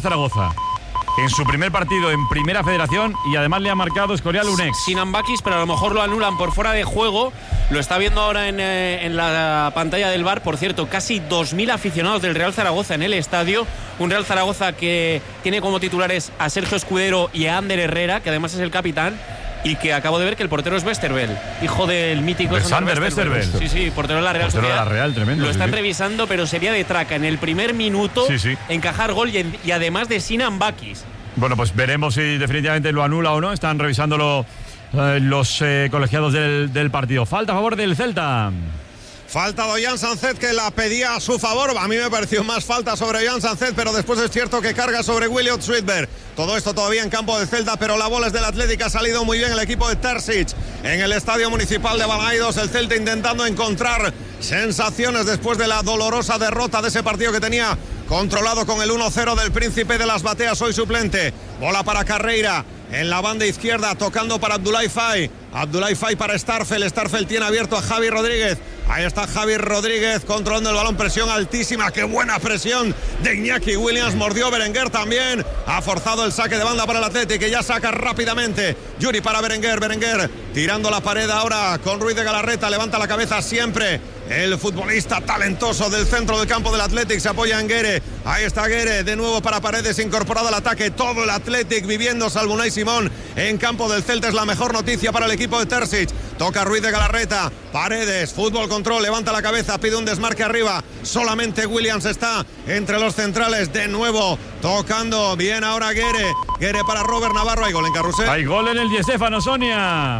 Zaragoza. En su primer partido en Primera Federación y además le ha marcado Escorial un ex. Sinan Bakis, pero a lo mejor lo anulan por fuera de juego. Lo está viendo ahora en la pantalla del VAR. Por cierto, casi 2.000 aficionados del Real Zaragoza en el estadio. Un Real Zaragoza que tiene como titulares a Sergio Escudero y a Ander Herrera, que además es el capitán. Y que acabo de ver que el portero es Westerveld, hijo del mítico Sander Westerveld. Sí, portero de la Real Sociedad. De la Real, tremendo. Lo están revisando, pero sería de traca en el primer minuto encajar gol y además de Sinan Bakis. Bueno, pues veremos si definitivamente lo anula o no. Están revisándolo los colegiados del partido. Falta a favor del Celta. Falta de Ollán Sánchez, que la pedía a su favor. A mí me pareció más falta sobre Ollán Sánchez, pero después es cierto que carga sobre Williot Sweetberg. Todo esto todavía en campo del Celta, pero la bola es del Athletic. Ha salido muy bien el equipo de Terzic en el Estadio Municipal de Balaidos. El Celta intentando encontrar sensaciones después de la dolorosa derrota de ese partido que tenía controlado con el 1-0 del Príncipe de las Bateas, hoy suplente. Bola para Carreira en la banda izquierda, tocando para Abdoulaye Faye. Abdoulaye Faye para Starfel. Starfel tiene abierto a Javi Rodríguez. Ahí está Javi Rodríguez controlando el balón, presión altísima, qué buena presión de Iñaki Williams, mordió Berenguer también, ha forzado el saque de banda para el Athletic, que ya saca rápidamente Yuri para Berenguer, tirando la pared ahora con Ruiz de Galarreta, levanta la cabeza siempre el futbolista talentoso del centro del campo del Athletic, se apoya en Guere, ahí está Guere, de nuevo para Paredes, incorporado al ataque, todo el Athletic viviendo, salvo Unai Simón en campo del Celta, es la mejor noticia para el equipo de Terzic, toca Ruiz de Galarreta, Paredes, fútbol control, levanta la cabeza, pide un desmarque arriba, solamente Williams está entre los centrales, de nuevo tocando bien ahora Guere para Robert Navarro, hay gol en Carrusel. Hay gol en el Di Stéfano, Sonia.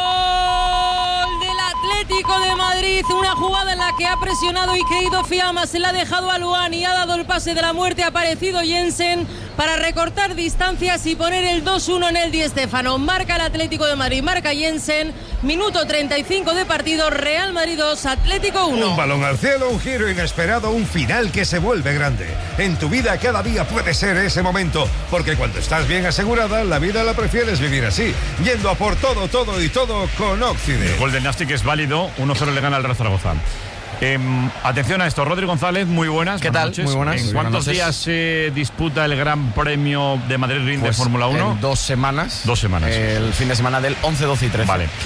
Gol del Atlético de Madrid, una jugada en la que ha presionado y querido Fiamma, se la ha dejado a Luan y ha dado el pase de la muerte, ha aparecido Jensen para recortar distancias y poner el 2-1 en el Di Stéfano. Marca el Atlético de Madrid, marca Jensen, minuto 35 de partido, Real Madrid 2, Atlético 1. Un balón al cielo, un giro inesperado, un final que se vuelve grande. En tu vida cada día puede ser ese momento, porque cuando estás bien asegurada, la vida la prefieres vivir así, yendo a por todo, todo y todo con Occident. El gol del Nastic es válido, 1-0 le gana al Real Zaragoza. Atención a esto, Rodri González, muy buenas. ¿Qué tal? Noches. Muy buenas. ¿En cuántos días se disputa el Gran Premio de Madrid Ring de Fórmula 1? En 2 semanas. 2 semanas. El fin de semana del 11, 12 y 13. Vale.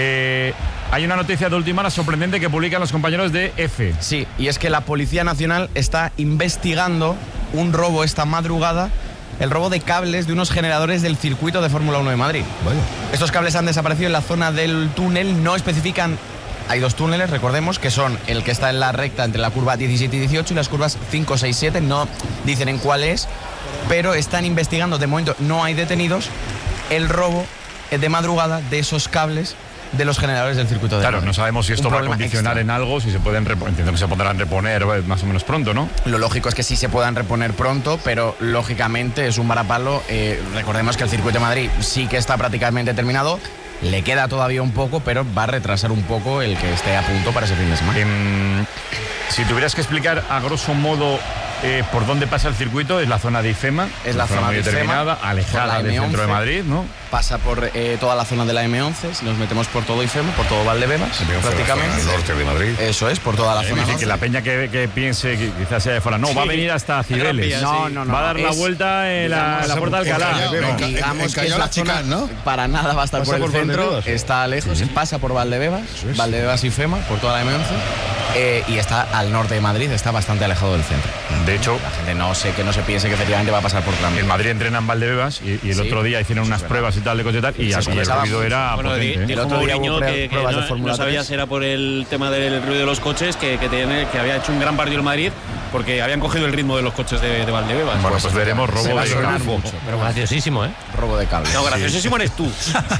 Hay una noticia de última hora sorprendente que publican los compañeros de EFE. Sí, y es que la Policía Nacional está investigando un robo esta madrugada, el robo de cables de unos generadores del circuito de Fórmula 1 de Madrid. Vaya. Estos cables han desaparecido en la zona del túnel, no especifican. Hay 2 túneles, recordemos, que son el que está en la recta entre la curva 17 y 18 y las curvas 5, 6, 7. No dicen en cuál es, pero están investigando, de momento no hay detenidos, el robo de madrugada de esos cables de los generadores del circuito de Madrid. No sabemos si esto va a condicionar extra en algo, si se pueden entiendo que se podrán reponer más o menos pronto, ¿no? Lo lógico es que sí se puedan reponer pronto, pero lógicamente es un varapalo. Recordemos que el circuito de Madrid sí que está prácticamente terminado. Le queda todavía un poco, pero va a retrasar un poco el que esté a punto para ese fin de semana. Si tuvieras que explicar a grosso modo por dónde pasa el circuito, es la zona de IFEMA. Es la zona muy de determinada, IFEMA, alejada del centro de Madrid, ¿no? Pasa por toda la zona de la M11, si nos metemos por todo IFEMA, por todo Valdebebas, prácticamente. El norte de Madrid. Eso es, por toda la zona. Dice que la peña que piense que quizás sea de fuera, no, va a venir hasta Cibeles. No. Va a dar la vuelta en la Puerta de Alcalá. Digamos que es la zona, ¿no? Para nada va a estar por el centro, está lejos, pasa por Valdebebas, Valdebebas y FEMA, por toda la M11, y está al norte de Madrid, está bastante alejado del centro. De hecho, la gente no se piense que efectivamente va a pasar por Tramvía. En Madrid entrena en Valdebebas y el otro día hicieron unas pruebas y tal de coche y tal, y el ruido era potente. El otro día que no sabía si era por el tema del ruido de los coches, que había hecho un gran partido el Madrid, porque habían cogido el ritmo de los coches de Valdebebas. Bueno, pues veremos robo de cable. Pero graciosísimo, ¿eh? Robo de cable. No, graciosísimo eres tú.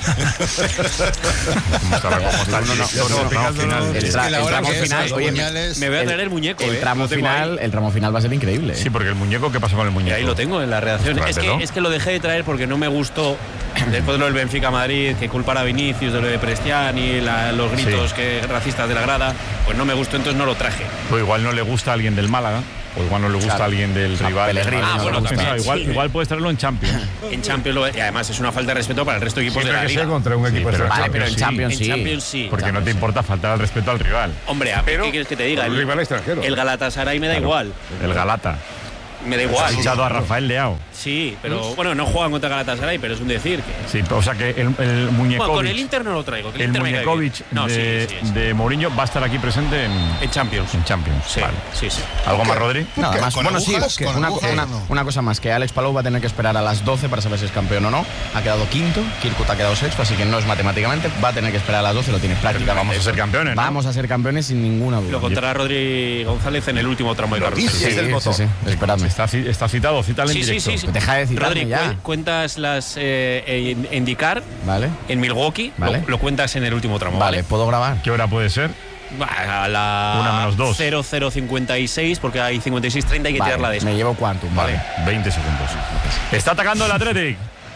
El tramo final, oye, me voy a traer el muñeco. El tramo final va a ser increíble. Sí, porque el muñeco, ¿qué pasa con el muñeco? Y ahí lo tengo en la redacción. Es que lo dejé de traer porque no me gustó. Después de lo del Benfica Madrid, que culpara a Vinicius de lo de Prestiani, los gritos racistas de la grada, pues no me gustó, entonces no lo traje. Pues igual no le gusta a alguien del Málaga, o igual no le gusta a alguien del rival. Pellegrini, igual puedes traerlo en Champions. En Champions, y además es una falta de respeto para el resto de equipos de la liga. Contra un equipo pero en Champions sí. En Champions sí. Porque no te importa faltar al respeto al rival. Hombre, ¿qué quieres que te diga? El rival extranjero. El Galatasaray me da igual. El Galata. Me da igual. Ha fichado a Rafael Leao. Sí, pero bueno, no juegan contra Galatasaray, pero es un decir que... Sí, o sea que el Muñekovic... Bueno, con el Inter no lo traigo. El Muñekovic de Mourinho va a estar aquí presente en Champions. En Champions, Sí, vale. sí. ¿Algo más, Rodri? Nada más. ¿Con Bueno, sí, agujas? que ¿Con agujas? una cosa más, que Alex Palou va a tener que esperar a las 12 para saber si es campeón o no. Ha quedado quinto, Kirkut ha quedado sexto, así que no es matemáticamente, va a tener que esperar a las 12, lo tiene prácticamente. Vamos a ser campeones, ¿no? Vamos a ser campeones sin ninguna duda. Lo contará Rodri González en el último tramo de carrusel. dices del botón. Sí, esperadme. Está citado, cítale en Sí, directo. sí. Deja de citarme Rodri, ya. cuentas las indicar Vale, en Milwaukee, Vale. lo cuentas en el último tramo. vale, ¿puedo grabar? ¿Qué hora puede ser? A la 1:02. 00:56, porque hay 56:30, hay que Vale, tirarla de me llevo Quantum, vale. 20 segundos. Está atacando el Athletic.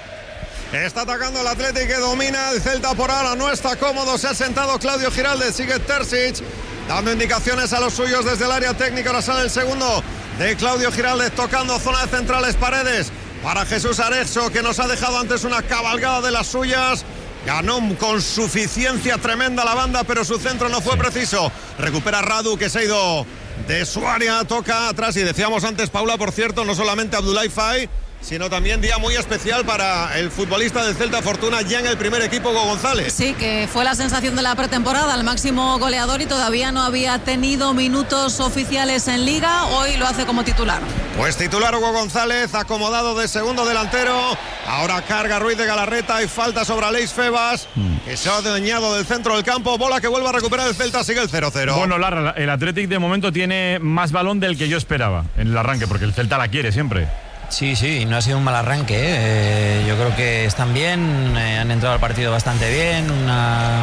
Está atacando el Athletic, que domina el Celta por ahora. No está cómodo. Se ha sentado Claudio Giraldez. Sigue Terzic dando indicaciones a los suyos desde el área técnica. Ahora sale el segundo de Claudio Giraldez, tocando zona de centrales, Paredes para Jesús Arezzo, que nos ha dejado antes una cabalgada de las suyas. Ganó con suficiencia tremenda la banda, pero su centro no fue preciso. Recupera Radu, que se ha ido de su área, toca atrás. Y decíamos antes, Paula, por cierto, no solamente Abdoulaye Faye, sino también día muy especial para el futbolista del Celta Fortuna, ya en el primer equipo, Hugo González. Sí, que fue la sensación de la pretemporada, el máximo goleador, y todavía no había tenido minutos oficiales en Liga. Hoy lo hace como titular. Pues titular Hugo González, acomodado de segundo delantero. Ahora carga Ruiz de Galarreta y falta sobre Aleix Febas, que se ha adueñado del centro del campo. Bola que vuelve a recuperar el Celta, sigue el 0-0. Bueno, Larra, el Athletic de momento tiene más balón del que yo esperaba en el arranque, porque el Celta la quiere siempre. Sí, no ha sido un mal arranque. Yo creo que están bien, han entrado al partido bastante bien, una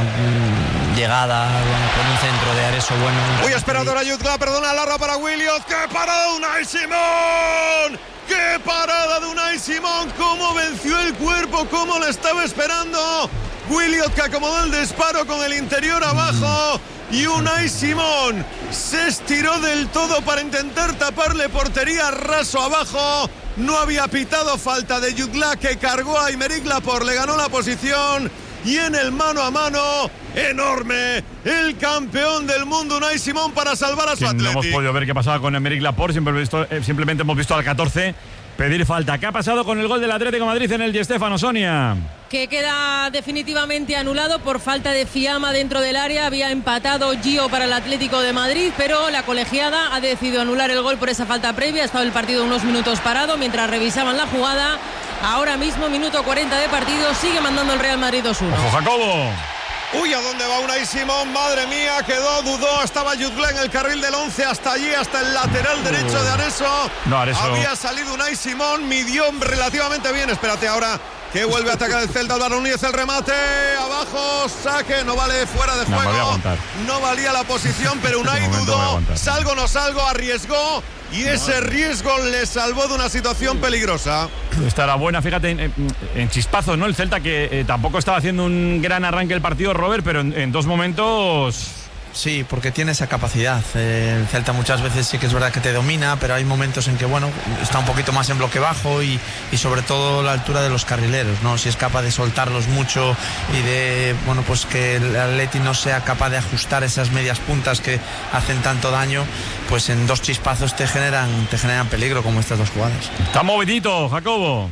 llegada con un centro de Arezzo bueno. Muy esperado ahora Jutgla, perdona, Larra para Williot. ¡Qué parada de Unai Simón! ¡Qué parada de Unai Simón! ¡Cómo venció el cuerpo! ¡Cómo le estaba esperando! Williot, que acomodó el disparo con el interior abajo. Y Unai Simón se estiró del todo para intentar taparle portería, raso abajo. No había pitado falta de Jutgla, que cargó a Aymeric Laporte, le ganó la posición. Y en el mano a mano, enorme, el campeón del mundo Unai Simón para salvar a su Athletic. No hemos podido ver qué pasaba con Aymeric Laporte, simplemente hemos visto al 14 pedir falta. ¿Qué ha pasado con el gol del Atlético de Madrid en el Di Stéfano, Sonia? Que queda definitivamente anulado por falta de Fiamma dentro del área. Había empatado Gio para el Atlético de Madrid, pero la colegiada ha decidido anular el gol por esa falta previa. Ha estado el partido unos minutos parado mientras revisaban la jugada. Ahora mismo, minuto 40 de partido, sigue mandando el Real Madrid 2-1. ¡Ojo, Jacobo! Uy, ¿a dónde va Unai Simón? Madre mía, dudó, estaba Jutgla en el carril del 11, hasta allí, hasta el lateral derecho de Arezzo. No, Arezzo. Había salido Unai Simón, midió relativamente bien. Espérate ahora, que vuelve a atacar el Celta. Álvaro Núñez, el remate, abajo, saque, no vale, fuera de juego. No, me voy a aguantar. No valía la posición, pero Unai momento me voy a dudó, aguantar. salgo, no salgo, arriesgó. Y ese riesgo le salvó de una situación peligrosa. Estará buena, fíjate, en chispazos, ¿no? El Celta que tampoco estaba haciendo un gran arranque el partido, Robert, pero en dos momentos... Sí, porque tiene esa capacidad. El Celta muchas veces sí que es verdad que te domina, pero hay momentos en que, bueno, está un poquito más en bloque bajo y sobre todo la altura de los carrileros, ¿no? Si es capaz de soltarlos mucho y de, bueno, pues que el Atleti no sea capaz de ajustar esas medias puntas que hacen tanto daño, pues en dos chispazos te generan peligro, como estas dos jugadas. Está movidito, Jacobo.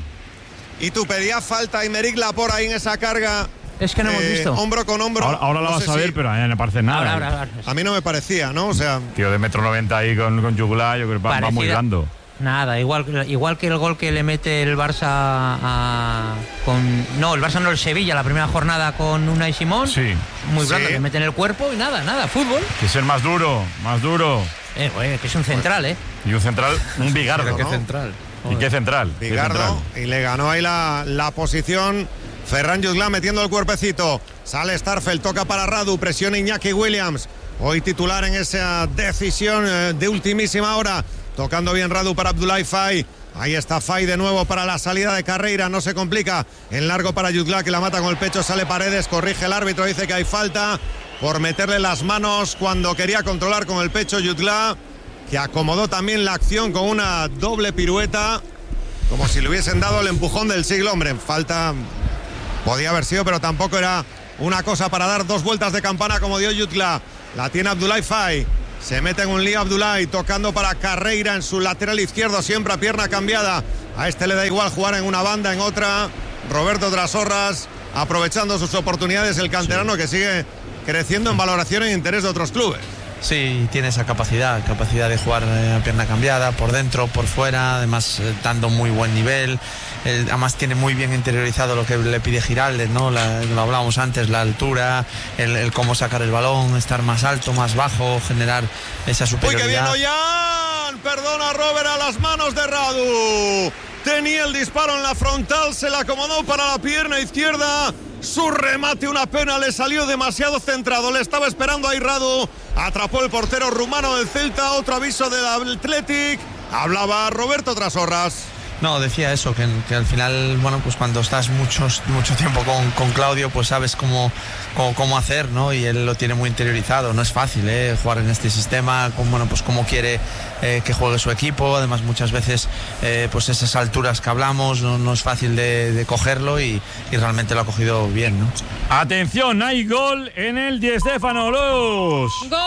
Y tú pedías falta a Aymeric Laporte ahí en esa carga. Es que no hemos visto. Hombro con hombro. Ahora la No vas sé a ver, si- pero a mí no me parece nada. Ahora. A mí no me parecía, ¿no? O sea, Tío de 1,90 m ahí con Jutgla, yo creo que va muy Parecida. blando. Nada, igual que el gol que le mete el Barça el Barça no, el Sevilla, la primera jornada con Unai Simón. Sí. Muy blando, Sí. le mete en el cuerpo y nada, fútbol. Que ser más duro. Que es un central, Y un central, un bigardo, Pero qué ¿no? central. ¿Y qué central? ¿Qué Bigardo, central? y le ganó ahí la posición. Ferran Jutgla metiendo el cuerpecito. Sale Starfelt, toca para Radu, presiona Iñaki Williams. Hoy titular en esa decisión de ultimísima hora. Tocando bien Radu para Abdoulaye Faye. Ahí está Faye de nuevo para la salida de Carreira, no se complica. En largo para Jutgla, que la mata con el pecho, sale Paredes, corrige el árbitro, dice que hay falta por meterle las manos cuando quería controlar con el pecho Jutgla, que acomodó también la acción con una doble pirueta, como si le hubiesen dado el empujón del siglo. Hombre, falta podía haber sido, pero tampoco era una cosa para dar dos vueltas de campana como dio Jutgla. La tiene Abdoulaye Faye. Se mete en un lío Abdoulaye, tocando para Carreira en su lateral izquierdo, siempre a pierna cambiada. A este le da igual jugar en una banda, en otra. Roberto Trasorras, aprovechando sus oportunidades, el canterano que sigue creciendo en valoración e interés de otros clubes. Sí, tiene esa capacidad de jugar a pierna cambiada, por dentro, por fuera, además dando muy buen nivel. Además tiene muy bien interiorizado lo que le pide Giraldez, ¿no? Lo hablábamos antes, la altura, el cómo sacar el balón, estar más alto, más bajo, generar esa superioridad. ¡Uy, qué bien Ollán! Perdona Robert, a las manos de Radu. Tenía el disparo en la frontal, se la acomodó para la pierna izquierda. Su remate, una pena, le salió demasiado centrado, le estaba esperando ahí Radu. Atrapó el portero rumano del Celta. Otro aviso del Athletic. Hablaba Roberto Trasorras. No, decía eso, que al final, bueno, pues cuando estás mucho tiempo con Claudio, pues sabes cómo hacer, ¿no? Y él lo tiene muy interiorizado. No es fácil, jugar en este sistema, pues cómo quiere que juegue su equipo. Además, muchas veces, pues esas alturas que hablamos, no es fácil de cogerlo y realmente lo ha cogido bien, ¿no? Atención, hay gol en el Di Stéfano, Luz. ¡Gol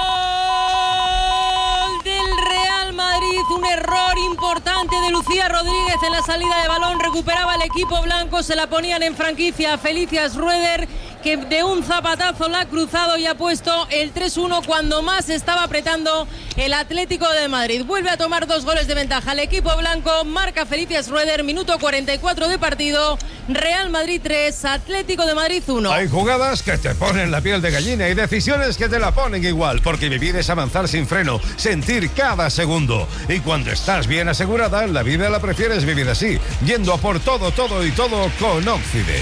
del Real Madrid! Un error importante de Lucía Rodríguez en la salida de balón. Recuperaba el equipo blanco, se la ponían en franquicia a Felicia Schroeder, que de un zapatazo la ha cruzado y ha puesto el 3-1 cuando más estaba apretando el Atlético de Madrid. Vuelve a tomar 2 goles de ventaja el equipo blanco. Marca Felicia Schroeder, minuto 44 de partido. Real Madrid 3, Atlético de Madrid 1. Hay jugadas que te ponen la piel de gallina y decisiones que te la ponen igual, porque vivir es avanzar sin freno, sentir cada segundo. Y cuando estás bien asegurada, la vida la prefieres vivir así, yendo a por todo y todo con Occident.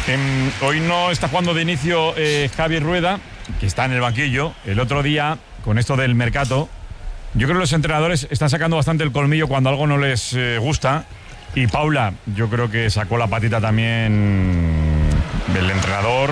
Hoy no está jugando de inicio Javi Rueda, que está en el banquillo. El otro día, con esto del mercado, yo creo que los entrenadores están sacando bastante el colmillo cuando algo no les gusta. Y Paula, yo creo que sacó la patita también. El entrenador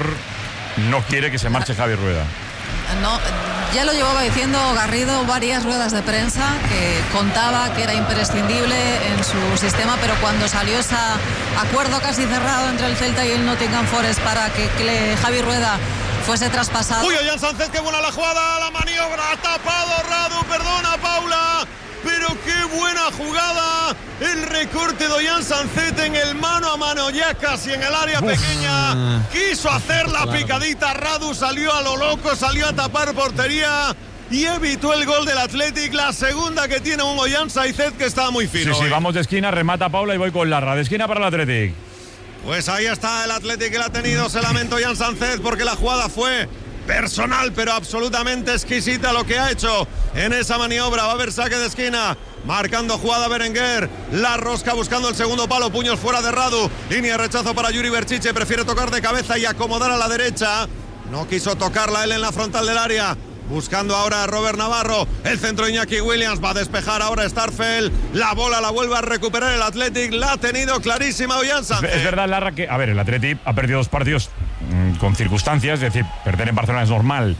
no quiere que se marche Javi Rueda. No, ya lo llevaba diciendo Garrido varias ruedas de prensa, que contaba que era imprescindible en su sistema, pero cuando salió ese acuerdo casi cerrado entre el Celta y el Nottingham Forest para que Javi Rueda fuese traspasado. ¡Uy, Ollán Sánchez, qué buena la jugada! La maniobra, ha tapado Radu, perdona Paula. Pero qué buena jugada, el recorte de Ollán Sánchez en el mano a mano, ya casi en el área pequeña. Quiso hacer la picadita, Radu salió a lo loco, salió a tapar portería y evitó el gol del Athletic. La segunda que tiene un Ollán Sánchez que está muy fino. Sí, vamos de esquina, remata Paula y voy con Larra. De esquina para el Athletic. Pues ahí está el Athletic que la ha tenido, se lamenta Ollán Sánchez porque la jugada fue personal, pero absolutamente exquisita lo que ha hecho en esa maniobra. Va a haber saque de esquina, marcando jugada Berenguer, la rosca buscando el segundo palo, puños fuera de Radu, línea de rechazo para Yuri Berchiche, prefiere tocar de cabeza y acomodar a la derecha, no quiso tocarla él en la frontal del área. Buscando ahora a Robert Navarro, el centro Iñaki Williams, va a despejar ahora Starfel, la bola la vuelve a recuperar el Athletic, la ha tenido clarísima Ollán Sánchez. Es verdad, Larra, que, a ver, el Athletic ha perdido 2 partidos con circunstancias, es decir, perder en Barcelona es normal,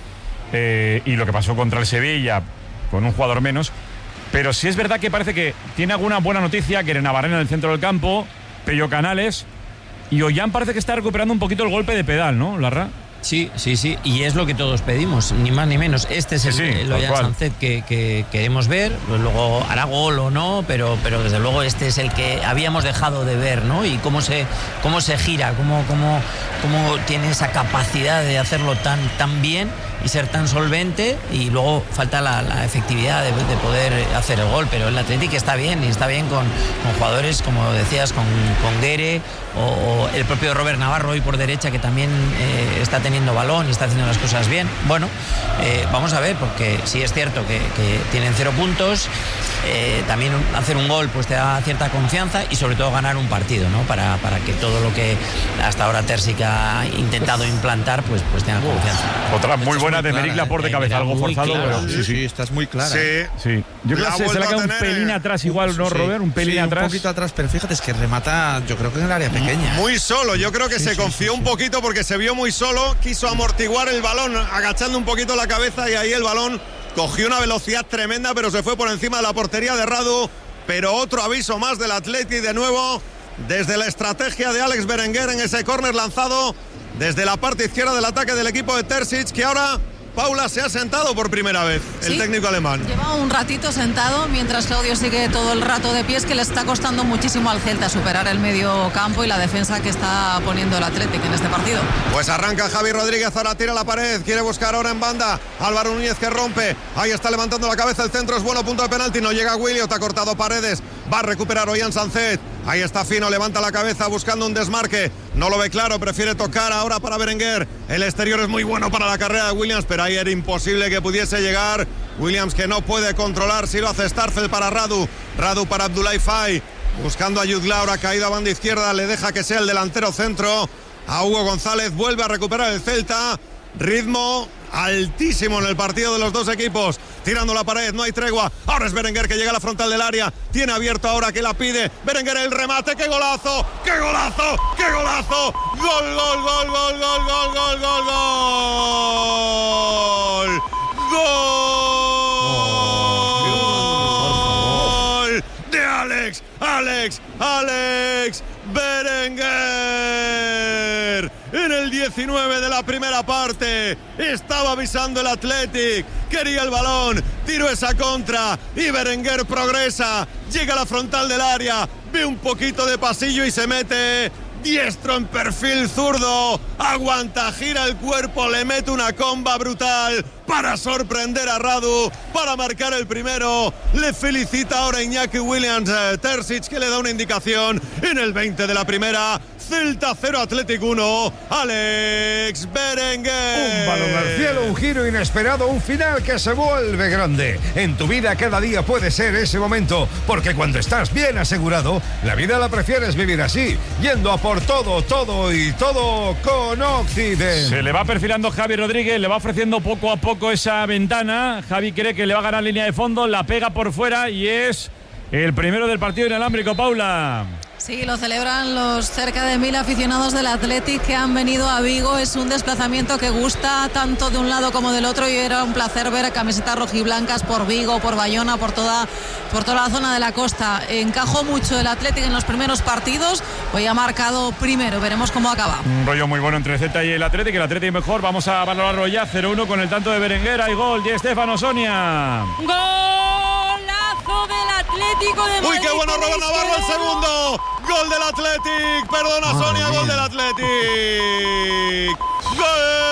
y lo que pasó contra el Sevilla, con un jugador menos, pero sí es verdad que parece que tiene alguna buena noticia, que Navarrena en el centro del campo, Pello Canales, y Ollán parece que está recuperando un poquito el golpe de pedal, ¿no, Larra? Sí, y es lo que todos pedimos, ni más ni menos. Este es el Ollán Sánchez que queremos ver, luego hará gol o no, pero desde luego este es el que habíamos dejado de ver, ¿no? Y cómo se gira, cómo tiene esa capacidad de hacerlo tan bien y ser tan solvente, y luego falta la efectividad de poder hacer el gol, pero el Athletic está bien, y está bien con jugadores, como decías, con Guerre o el propio Robert Navarro hoy por derecha, que también está teniendo balón y está haciendo las cosas bien. Bueno, vamos a ver, porque sí es cierto que tienen 0 puntos, también hacer un gol pues te da cierta confianza y sobre todo ganar un partido, ¿no? Para que todo lo que hasta ahora Terzic ha intentado implantar pues tenga confianza. Otra muy buena de Meric Laporte de cabeza, algo forzado, clara, pero sí, estás muy clara. Sí. Yo creo que se le ha quedado un pelín atrás igual, ¿no, Robert? Un pelín atrás. Un poquito atrás, pero fíjate, es que remata, yo creo que en el área pequeña. Muy solo, yo creo que se confió un poquito porque se vio muy solo, quiso amortiguar el balón agachando un poquito la cabeza y ahí el balón cogió una velocidad tremenda, pero se fue por encima de la portería de Radu. Pero otro aviso más del Athletic de nuevo, desde la estrategia de Alex Berenguer en ese córner lanzado desde la parte izquierda del ataque del equipo de Terzic, que ahora Paula se ha sentado por primera vez, el técnico alemán. Lleva un ratito sentado, mientras Claudio sigue todo el rato de pies, que le está costando muchísimo al Celta superar el medio campo y la defensa que está poniendo el Athletic en este partido. Pues arranca Javi Rodríguez, ahora tira la pared, quiere buscar ahora en banda, Álvaro Núñez que rompe, ahí está levantando la cabeza, el centro es bueno, punto de penalti, no llega Williot, ha cortado Paredes, va a recuperar Ollán Sancet, ahí está Fino, levanta la cabeza buscando un desmarque, no lo ve claro, prefiere tocar ahora para Berenguer, el exterior es muy bueno para la carrera de Williams, pero ahí era imposible que pudiese llegar, Williams que no puede controlar, si lo hace Starfel para Radu para Abdoulaye Faye, buscando a Jude Laura, ha caído a banda izquierda, le deja que sea el delantero centro, a Hugo González, vuelve a recuperar el Celta, ritmo altísimo en el partido de los dos equipos, tirando la pared, no hay tregua, ahora es Berenguer que llega a la frontal del área, tiene abierto ahora que la pide, Berenguer el remate, ¡qué golazo! ¡Qué golazo! ¡Qué golazo! ¡Gol, gol, gol, gol, gol, gol, gol, gol, gol! ¡Gol! De Alex Berenguer. En el 19 de la primera parte estaba avisando el Athletic, quería el balón, tiró esa contra y Berenguer progresa, llega a la frontal del área, ve un poquito de pasillo y se mete diestro en perfil zurdo, aguanta, gira el cuerpo, le mete una comba brutal para sorprender a Radu, para marcar el primero. Le felicita ahora Iñaki Williams Terzic, que le da una indicación en el 20 de la primera. Celta 0, Athletic 1, Alex Berenguer. Un balón al cielo, un giro inesperado, un final que se vuelve grande. En tu vida cada día puede ser ese momento, porque cuando estás bien asegurado, la vida la prefieres vivir así, yendo a por todo, todo y todo con Occident. Se le va perfilando Javi Rodríguez, le va ofreciendo poco a poco esa ventana. Javi cree que le va a ganar línea de fondo, la pega por fuera y es el primero del partido inalámbrico, Paula. Sí, lo celebran los cerca de 1000 aficionados del Athletic que han venido a Vigo. Es un desplazamiento que gusta tanto de un lado como del otro y era un placer ver camisetas rojiblancas por Vigo, por Bayona, por toda la zona de la costa. Encajó mucho el Athletic en los primeros partidos, hoy ha marcado primero, veremos cómo acaba. Un rollo muy bueno entre Celta y el Athletic mejor, vamos a valorarlo ya, 0-1 con el tanto de Berenguer, hay gol, de Stefano, Sonia. Golazo del Atlético de Madrid. ¡Uy, qué bueno, Robert Navarro el segundo! ¡Gol del Athletic! Perdona, Sonia, gol del Athletic. ¡Gol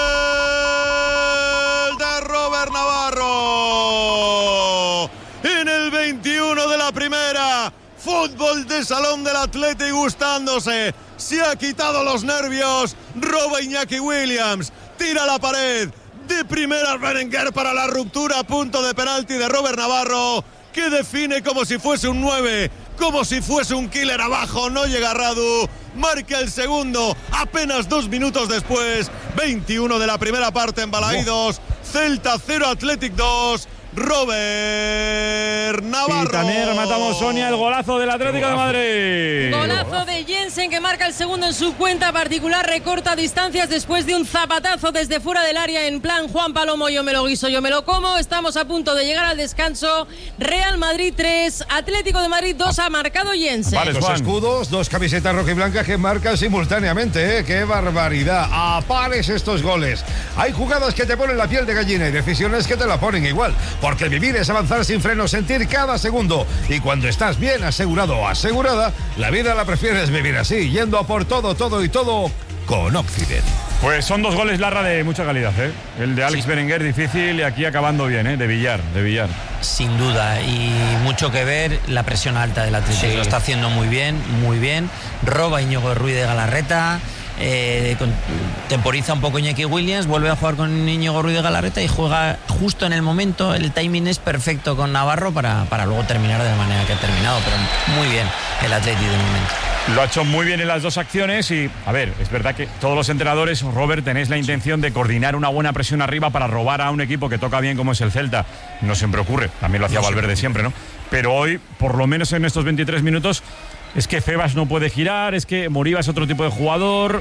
de Robert Navarro! En el 21 de la primera. Fútbol de salón del Athletic gustándose. Se ha quitado los nervios. Roba Iñaki Williams. Tira la pared. De primera Berenguer para la ruptura. Punto de penalti de Robert Navarro, que define como si fuese un 9, como si fuese un killer abajo, no llega Radu, marca el segundo apenas 2 minutos después, 21 de la primera parte en Balaídos, Celta 0, Athletic 2, Robert Navarro. Y también rematamos, Sonia, el golazo del Atlético de Madrid. Golazo de Jensen, que marca el segundo en su cuenta particular, recorta distancias después de un zapatazo desde fuera del área en plan Juan Palomo, yo me lo guiso, yo me lo como. Estamos a punto de llegar al descanso. Real Madrid 3, Atlético de Madrid 2, ha marcado Jensen. Vale, dos escudos, 2 camisetas rojiblancas que marcan simultáneamente, ¿eh? ¡Qué barbaridad! A pares estos goles. Hay jugadas que te ponen la piel de gallina y decisiones que te la ponen igual. Porque vivir es avanzar sin freno, sentir cada segundo. Y cuando estás bien asegurado o asegurada, la vida la prefieres vivir así, yendo a por todo, todo y todo con Occident. Pues son 2 goles, Larra, de mucha calidad, ¿eh? El de Alex Berenguer difícil y aquí acabando bien, ¿eh? De Villar. Sin duda, y mucho que ver la presión alta del Atlético. Sí. Lo está haciendo muy bien, muy bien. Roba Íñigo Ruiz de Galarreta. Temporiza un poco Iñaki Williams, vuelve a jugar con Íñigo Ruiz de Galarreta y juega justo en el momento. El timing es perfecto con Navarro para luego terminar de la manera que ha terminado, pero muy bien el Atlético de momento. Lo ha hecho muy bien en las 2 acciones y, a ver, es verdad que todos los entrenadores, Robert, tenéis la intención de coordinar una buena presión arriba para robar a un equipo que toca bien como es el Celta. No siempre ocurre, también lo hacía Valverde siempre, ¿no? Pero hoy, por lo menos en estos 23 minutos, es que Febas no puede girar, es que Moriba es otro tipo de jugador.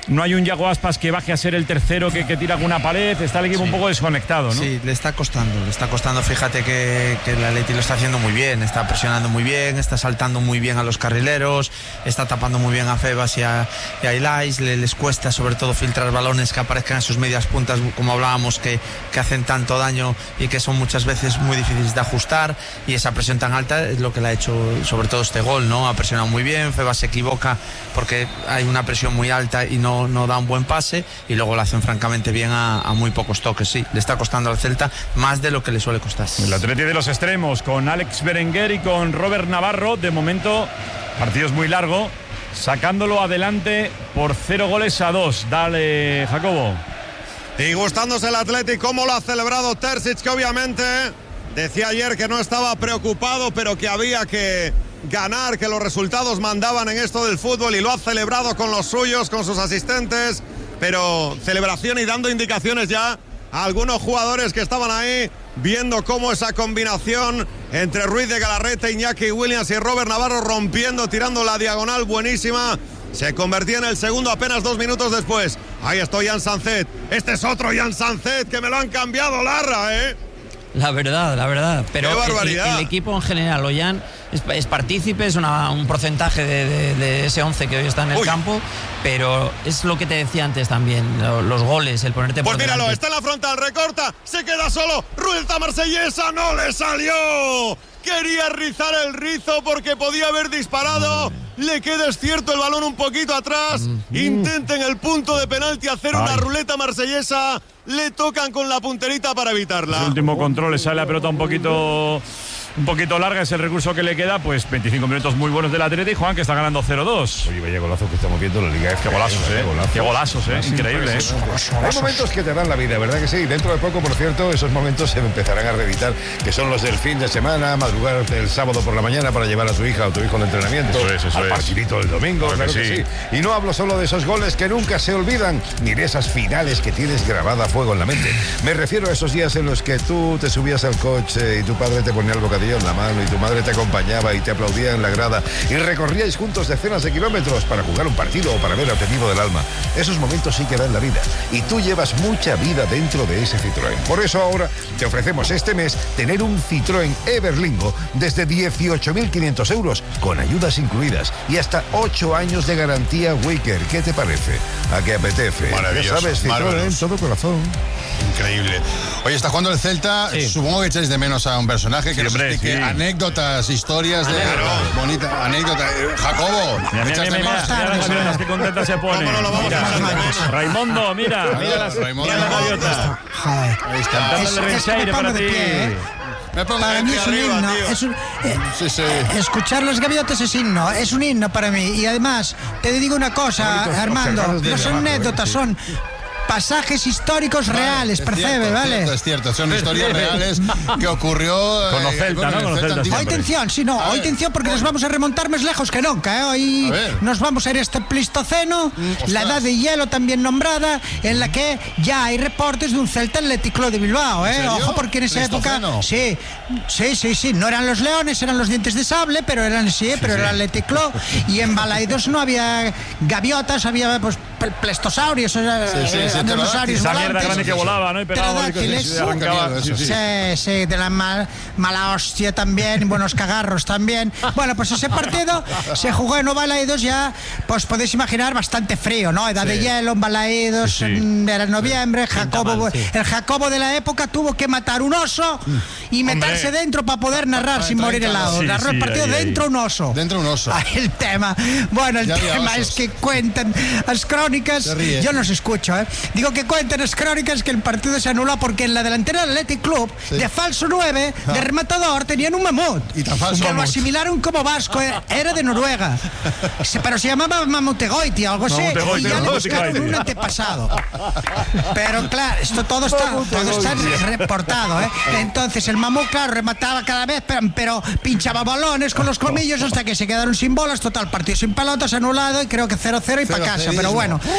no hay un Yago Aspas que baje a ser el tercero que tira alguna pared, está el equipo un poco desconectado, ¿no? Sí, le está costando, fíjate que el Atleti lo está haciendo muy bien, está presionando muy bien, está saltando muy bien a los carrileros, está tapando muy bien a Febas y a Ilais, les cuesta sobre todo filtrar balones que aparezcan en sus medias puntas, como hablábamos, que hacen tanto daño y que son muchas veces muy difíciles de ajustar, y esa presión tan alta es lo que le ha hecho sobre todo este gol, ¿no? Ha presionado muy bien, Febas se equivoca porque hay una presión muy alta y no da un buen pase, y luego lo hacen francamente bien a muy pocos toques. Sí, le está costando al Celta más de lo que le suele costar. El Atleti de los extremos con Alex Berenguer y con Robert Navarro, de momento partido es muy largo, sacándolo adelante por 0-2. Dale, Jacobo. Y gustándose el Atleti cómo lo ha celebrado Terzic, que obviamente decía ayer que no estaba preocupado, pero que había que ganar, que los resultados mandaban en esto del fútbol, y lo ha celebrado con los suyos, con sus asistentes, pero celebración y dando indicaciones ya a algunos jugadores que estaban ahí, viendo cómo esa combinación entre Ruiz de Galarreta, Iñaki Williams y Robert Navarro rompiendo, tirando la diagonal buenísima, se convertía en el segundo apenas 2 minutos después. Ahí está Jan Sanzet, este es otro Jan Sanzet que me lo han cambiado, Larra, La verdad. Pero ¡qué barbaridad! El equipo en general, Ollán, es partícipe, es un porcentaje de ese 11 que hoy está en el campo, pero es lo que te decía antes también, los goles, el ponerte por delante. Pues míralo, está en la frontal, recorta, se queda solo, Ruelta marsellesa, no le salió. Quería rizar el rizo porque podía haber disparado. Le queda, es cierto, el balón un poquito atrás. Intenta en el punto de penalti hacer una ruleta marsellesa. Le tocan con la punterita para evitarla. El último control, le sale la pelota un poquito larga, es el recurso que le queda. Pues 25 minutos muy buenos del Atleti, Juan, que está ganando 0-2. Oye, vaya golazo que estamos viendo en la Liga F. Qué golazos, increíble. Hay momentos que te dan la vida, ¿verdad que sí? Dentro de poco, por cierto, esos momentos se empezarán a reeditar, que son los del fin de semana, madrugar el sábado por la mañana para llevar a tu hija o tu hijo al entrenamiento, al partidito del domingo, claro que sí. Y no hablo solo de esos goles que nunca se olvidan, ni de esas finales que tienes grabada a fuego en la mente. Me refiero a esos días en los que tú te subías al coche y tu padre te ponía el bocadillo en la mano y tu madre te acompañaba y te aplaudía en la grada y recorríais juntos decenas de kilómetros para jugar un partido o para ver al objetivo del alma. Esos momentos sí que dan la vida, y tú llevas mucha vida dentro de ese Citroën. Por eso ahora te ofrecemos este mes tener un Citroën Everlingo desde 18.500 euros con ayudas incluidas y hasta 8 años de garantía Wicker. ¿Qué te parece? ¿A qué apetece? Maravilloso. Ya sabes, Citroën, todo corazón. Increíble. Oye, está jugando el Celta. Supongo que echáis de menos a un personaje que nos explique anécdotas, historias de bonita anécdota. Jacobo, mira, qué contenta se pone. ¿Cómo no lo vamos a echar de menos? Raimundo, mira la gaviota. Ahí está. Cantando el Renseire para ti. Para mí es un himno. Escuchar las gaviotas es himno. Es un himno para mí. Y además, te digo una cosa, Armando. No son anécdotas, son pasajes históricos reales, percebe, ¿vale? Es cierto, son historias reales que ocurrió con el Celta, ¿no? Hoy atención, hoy atención, porque nos vamos a remontar más lejos que nunca, ¿eh? Hoy nos vamos a ir a este Pleistoceno, la edad de hielo también nombrada, en la que ya hay reportes de un Celta Athletic Club de Bilbao, ¿eh? Ojo, porque en esa época, sí, no eran los leones, eran los dientes de sable, pero eran pero era el Athletic Club, y en Balaidos no había gaviotas, había pues plestosaurios, esa mierda grande que volaba, ¿no? Y pegaba y arrancaba. Sí, de la mala hostia también, buenos cagarros también. Bueno, pues ese partido se jugó en Balaidos ya, pues podéis imaginar, bastante frío, ¿no? Edad de hielo en Balaidos, era noviembre, el Jacobo de la época tuvo que matar un oso y meterse dentro para poder narrar sin morir helado. Narró el partido dentro un oso. Ahí el tema. Bueno, el tema es que cuentan las crónicas, yo no os escucho, digo que cuenten las crónicas que el partido se anula porque en la delantera del Athletic Club, de falso 9, de rematador, tenían un mamut. Y tan falso que lo asimilaron como vasco, era de Noruega. Pero se llamaba Mamutegoiti, algo así. Y ya le buscaron un antepasado. Pero claro, esto todo está reportado, Entonces el mamut, claro, remataba cada vez, pero pinchaba balones con los colmillos hasta que se quedaron sin bolas. Total, partido sin pelotas, anulado, y creo que 0-0 y para casa. Pero bueno,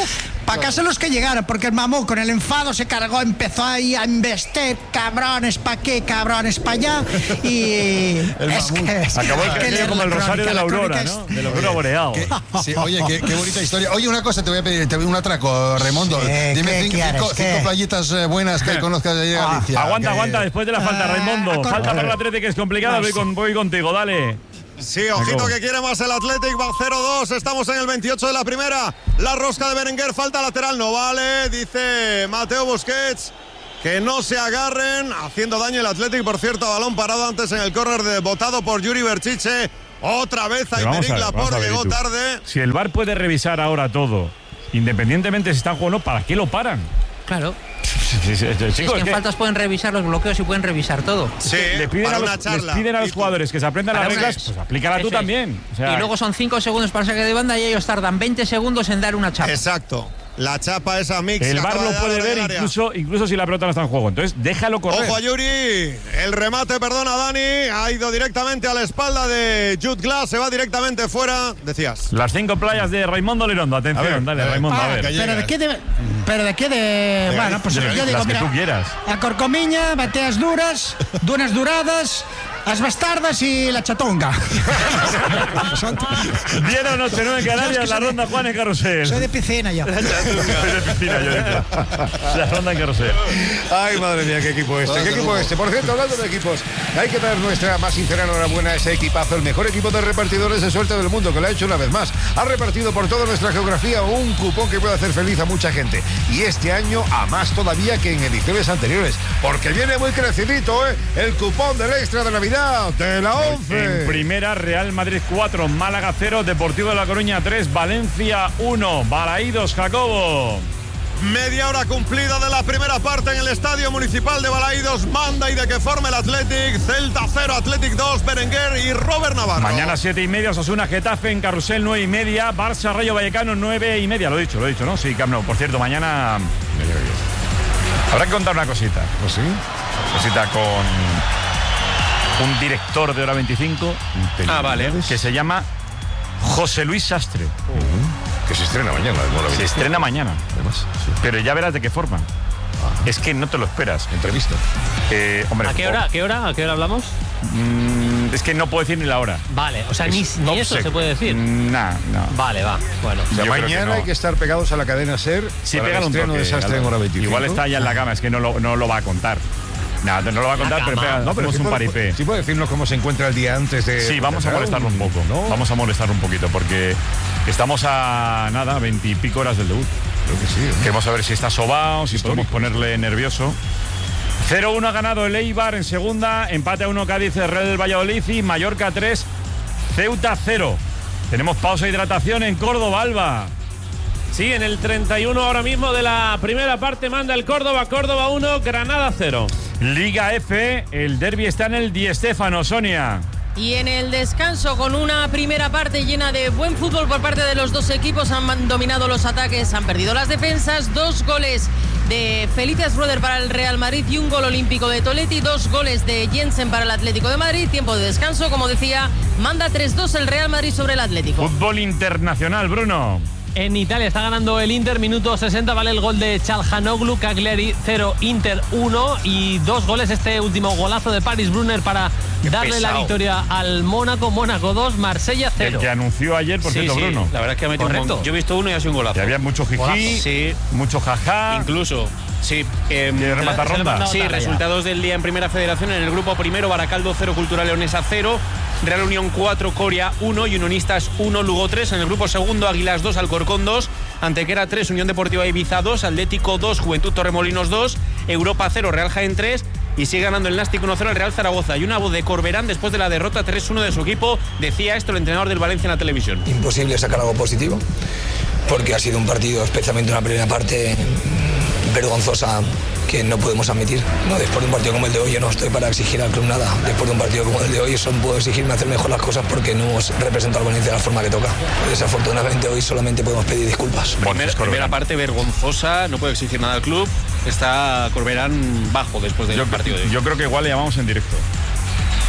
Para casa los que llegaron, porque el mamú con el enfado se cargó, empezó ahí a investir, cabrones pa' aquí, cabrones pa' allá, y acabó el que como el rosario de la aurora, ¿no? De la aurora boreal. Sí, oye, qué bonita historia. Oye, una cosa te voy a pedir, te voy un atraco, Raimondo. Dime cinco playitas buenas que conozcas de allí a Galicia. Aguanta, después de la falta, Raimondo. Falta para el Athletic, que es complicado, voy contigo, dale. Sí, ojito que quiere más el Athletic, va 0-2, estamos en el 28 de la primera. La rosca de Berenguer, falta lateral, no vale, dice Mateo Busquets. Que no se agarren, haciendo daño el Athletic, por cierto, balón parado antes en el córner botado por Yuri Berchiche. Otra vez Aymeric Laporte, llegó tarde. Si el VAR puede revisar ahora todo, independientemente si están jugando, ¿para qué lo paran? Claro. Chicos, es que en faltas pueden revisar los bloqueos y pueden revisar todo. Sí, les piden a los jugadores que se aprendan las reglas, pues aplícala tú también. O sea, y luego son 5 segundos para saque de banda y ellos tardan 20 segundos en dar una chapa. Exacto. La chapa esa mix. El VAR lo puede ver incluso si la pelota no está en juego. Entonces, déjalo correr. Ojo a Yuri. El remate, perdona, Dani. Ha ido directamente a la espalda de Jude Glass. Se va directamente fuera. Decías. Las 5 playas de Raimondo Lirondo. Atención, dale, Raimondo, a ver. Pero de qué de. Bueno, pues yo digo, las que mira, tú quieras. A Corcomiña, bateas duras, dunas duradas, las bastardas y la chatonga. Bien o noche, 9 en Canarias, la ronda Juan en Carrusel. Soy de piscina yo. Soy de piscina yo, digo. La ronda en Carrusel. Ay, madre mía, qué equipo este, qué equipo este. Por cierto, hablando de equipos, hay que dar nuestra más sincera enhorabuena a ese equipazo, el mejor equipo de repartidores de suerte del mundo, que lo ha hecho una vez más. Ha repartido por toda nuestra geografía un cupón que puede hacer feliz a mucha gente. Y este año a más todavía que en ediciones anteriores, porque viene muy crecidito, el cupón del extra de Navidad de la 11. En primera, Real Madrid 4, Málaga 0, Deportivo de La Coruña 3, Valencia 1, Balaídos, Jacobo. Media hora cumplida de la primera parte en el Estadio Municipal de Balaídos. Manda y de que forme el Athletic. Celta 0, Athletic 2, Berenguer y Robert Navarro. Mañana 7:30, Osasuna Getafe, en Carrusel 9:30, Barça Rayo Vallecano 9:30. Lo he dicho, ¿no? Sí, Camp Nou. Por cierto, mañana habrá que contar una cosita. ¿Oh, sí? Cosita con un director de Hora 25. Vale. Que se llama José Luis Sastre. Que se estrena mañana. Se estrena mañana. Además, sí. Pero ya verás de qué forma. Es que no te lo esperas. Entrevista. Hombre, ¿A qué hora hablamos? Es que no puedo decir ni la hora. Vale, o sea, ni eso se puede decir. No. Vale, va. Bueno. O sea, mañana hay que estar pegados a la cadena SER. Sí, para el estreno de Sastre en Hora 25. Igual está ya en la cama, es que no lo va a contar. No lo va a contar, pero hacemos un paripé. ¿Sí puede decirnos cómo se encuentra el día antes de...? Sí, vamos a molestarlo un poco, ¿no? Vamos a molestarlo un poquito, porque estamos a 20 y pico horas del debut. Creo que sí. Queremos saber si está sobao, si podemos ponerle nervioso. 0-1 ha ganado el Eibar en segunda, empate a 1 Cádiz, Real Valladolid y Mallorca 3, Ceuta 0. Tenemos pausa de hidratación en Córdoba, Alba. Sí, en el 31 ahora mismo de la primera parte manda el Córdoba 1, Granada 0. Liga F, el derbi está en el Di Stéfano, Sonia. Y en el descanso, con una primera parte llena de buen fútbol por parte de los dos equipos, han dominado los ataques, han perdido las defensas. 2 goles de Felice Schroeder para el Real Madrid y un gol olímpico de Toletti, 2 goles de Jensen para el Atlético de Madrid. Tiempo de descanso, como decía, manda 3-2 el Real Madrid sobre el Atlético. Fútbol internacional, Bruno. En Italia está ganando el Inter, minuto 60, vale el gol de Çalhanoğlu, Cagliari 0, Inter 1 y 2 goles, este último golazo de Paris Brunner para darle la victoria al Mónaco, Mónaco 2, Marsella 0. El que anunció ayer, por cierto, Bruno. La verdad es que ha metido un... Yo he visto uno y ha sido un golazo. Que había mucho jiji, sí, mucho jajá. Incluso... Sí, remata ronda. Sí, resultados del día en Primera Federación. En el grupo primero, Baracaldo 0, Cultural Leonesa 0, Real Unión 4, Coria 1 y Unionistas 1, Lugo 3. En el grupo segundo, Águilas 2, Alcorcón 2, Antequera 3, Unión Deportiva Ibiza 2, Atlético 2, Juventud Torremolinos 2, Europa 0, Real Jaén 3 y sigue ganando el Nástic 1-0 el Real Zaragoza. Y una voz de Corberán después de la derrota 3-1 de su equipo. Decía esto el entrenador del Valencia en la televisión. Imposible sacar algo positivo, porque ha sido un partido, especialmente una primera parte vergonzosa, que no podemos admitir. No, después de un partido como el de hoy, yo no estoy para exigir al club nada. Después de un partido como el de hoy, solo puedo exigirme hacer mejor las cosas porque no hemos representado al Valencia de la forma que toca. Desafortunadamente hoy solamente podemos pedir disculpas. Primera parte vergonzosa, no puedo exigir nada al club. Está Corberán bajo después del partido de hoy. Yo creo que igual le llamamos en directo.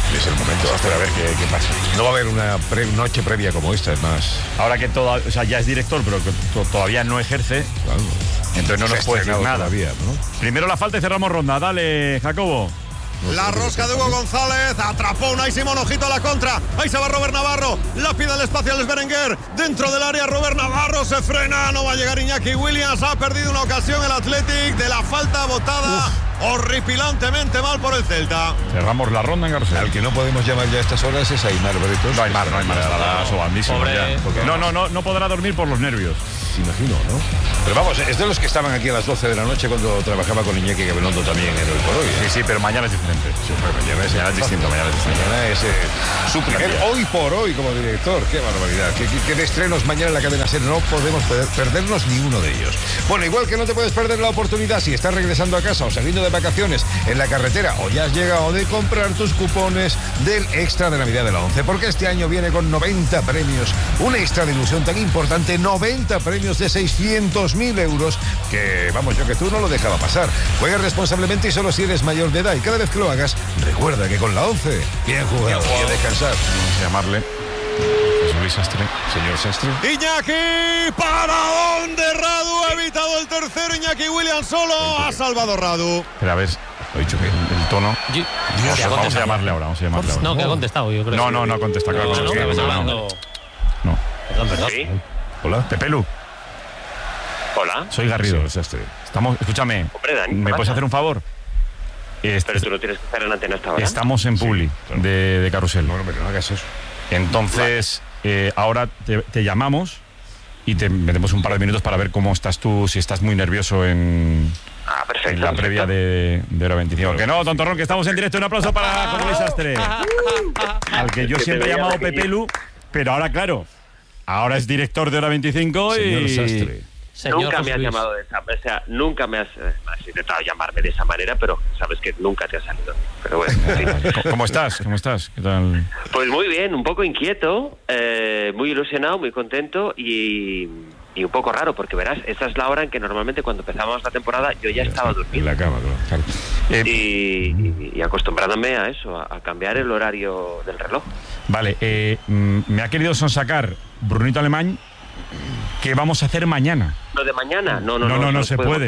Es el momento de hacer a ver qué pasa. No va a haber una noche previa como esta, es más. Ahora que ya es director, pero que todavía no ejerce, claro. Entonces no nos puede decir nada. Todavía, ¿no? Primero la falta y cerramos ronda. Dale, Jacobo. La rosca de Hugo González, atrapó Unai Simón, ojito a la contra, ahí se va Robert Navarro, la pide el espacio al Berenguer, dentro del área Robert Navarro se frena, no va a llegar Iñaki Williams, ha perdido una ocasión el Athletic de la falta botada. Horripilantemente mal por el Celta. Cerramos la ronda en Carrusel. Al que no podemos llamar ya a estas horas es Aimar Bretos. No, Aimar, estará sobandísimo ya. No podrá dormir por los nervios. Imagino, ¿no? Pero vamos, es de los que estaban aquí a las 12 de la noche cuando trabajaba con Iñaki Gabilondo también en Hoy por Hoy. Sí, pero mañana es diferente. Sí, mañana es distinto. Mañana es su primer Hoy por Hoy como director. Qué barbaridad. Qué de estrenos mañana en la cadena SER. No podemos perdernos ni uno de ellos. Bueno, igual que no te puedes perder la oportunidad si estás regresando a casa o saliendo de vacaciones en la carretera o ya has llegado de comprar tus cupones del extra de Navidad de la 11, porque este año viene con 90 premios, un extra de ilusión tan importante, 90 premios de 600.000 euros, que vamos, yo que tú no lo dejaba pasar. Juega responsablemente y solo si eres mayor de edad, y cada vez que lo hagas, recuerda que con la 11, bien jugado, hay que descansar. Vamos a llamarle. Luis Sastre, señor Sastre. Iñaki, ¿para dónde Radu? Ha evitado el tercero, Iñaki Williams solo, ha salvado Radu. Pero a ver, he dicho que el tono. Vamos a llamarle ahora, No, que ha contestado, yo creo. No ha contestado. No. Perdón. ¿Sí? Hola, Pepelu. Hola. Soy Garrido, Sastre. Escúchame. Hombre, Dani, ¿me puedes hacer un favor? Pero tú no tienes que estar en la antena hasta ahora. Estamos en Publi, claro. de Carrusel. No, pero no hagas eso. Entonces, ahora te llamamos y te metemos un par de minutos para ver cómo estás tú, si estás muy nervioso en la previa de Hora 25. Que no, tontorrón, que estamos en directo. Un aplauso para José Luis Sastre, al que yo siempre he llamado Pepelu, pero ahora, claro, ahora es director de Hora 25 Señor y... Sastre. Nunca me has llamado de esa manera, o sea, nunca me has intentado llamarme de esa manera, pero sabes que nunca te ha salido. Pero bueno, sí. ¿Cómo estás? ¿Qué tal? Pues muy bien, un poco inquieto, muy ilusionado, muy contento y un poco raro, porque verás, esa es la hora en que normalmente cuando empezamos la temporada yo ya estaba durmiendo. En la cama, claro. Y acostumbrándome a eso, a cambiar el horario del reloj. Vale, me ha querido sonsacar Brunito Alemán. ¿Qué vamos a hacer mañana? ¿Lo de mañana? No se puede.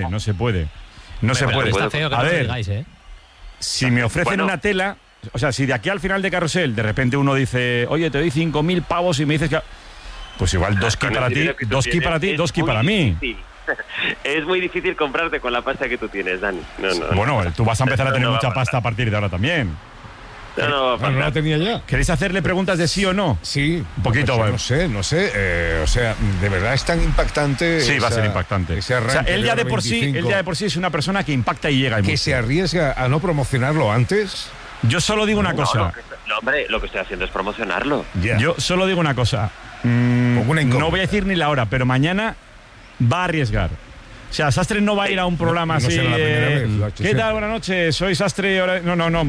Está feo que a no ver, digáis, si me ofrecen una tela, o sea, si de aquí al final de Carrusel de repente uno dice, oye, te doy 5.000 pavos y me dices que... Pues igual 2 ki para ti, 2 ki para ti, 2 ki para mí. Es muy difícil comprarte con la pasta que tú tienes, Dani. Bueno, tú vas a empezar a tener mucha pasta a partir de ahora también. No la tenía ya. ¿Queréis hacerle preguntas de sí o no? Sí. Un poquito, pues no sé. O sea, de verdad es tan impactante. Sí, va a ser impactante. Ese o sea, él ya de por sí es una persona que impacta y llega. Que se arriesga a no promocionarlo antes. Yo solo digo una cosa. Hombre, lo que estoy haciendo es promocionarlo. Yeah. Yo solo digo una cosa. No voy a decir ni la hora, pero mañana va a arriesgar. O sea, Sastre no va a ir a un programa así. ¿Qué tal? Buenas noches, soy Sastre. No.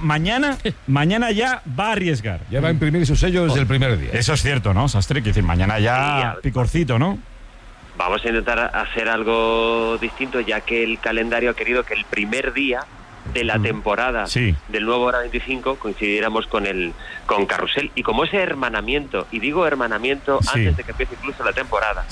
Mañana ya va a arriesgar. Ya va a imprimir su sello desde el primer día. Eso es cierto, ¿no, Sastre? Quiere decir, mañana ya picorcito, ¿no? Vamos a intentar hacer algo distinto, ya que el calendario ha querido que el primer día de la temporada del nuevo Hora 25 coincidiéramos con Carrusel, y como ese hermanamiento, y digo hermanamiento antes de que empiece incluso la temporada.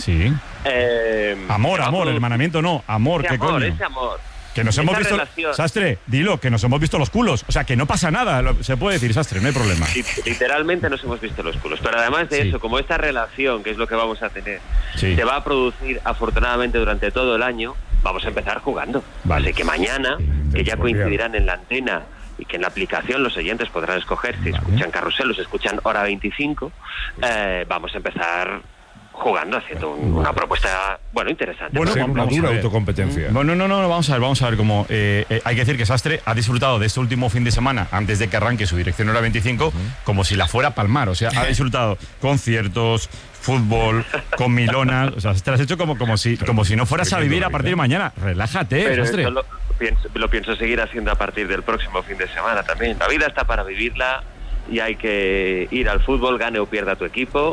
Amor, hermanamiento no, amor, ¿qué coño? Ese amor. Que nos hemos visto, Sastre, dilo, que nos hemos visto los culos. O sea, que no pasa nada, se puede decir, Sastre, no hay problema. Literalmente nos hemos visto los culos. Pero además de eso, como esta relación, que es lo que vamos a tener, se va a producir afortunadamente durante todo el año, vamos a empezar jugando. Así que mañana, que ya coincidirán en la antena y que en la aplicación los oyentes podrán escoger si escuchan Carrusel o si escuchan Hora 25, vamos a empezar jugando, haciendo una propuesta, interesante. Una dura autocompetencia. No, vamos a ver cómo... hay que decir que Sastre ha disfrutado de este último fin de semana, antes de que arranque su dirección Hora 25, como si la fuera a palmar. O sea, ha disfrutado conciertos, fútbol, comilonas. O sea, te lo has hecho como si no fueras a vivir a partir de mañana. Relájate, pero Sastre. Eso lo pienso seguir haciendo a partir del próximo fin de semana también. La vida está para vivirla y hay que ir al fútbol, gane o pierda tu equipo.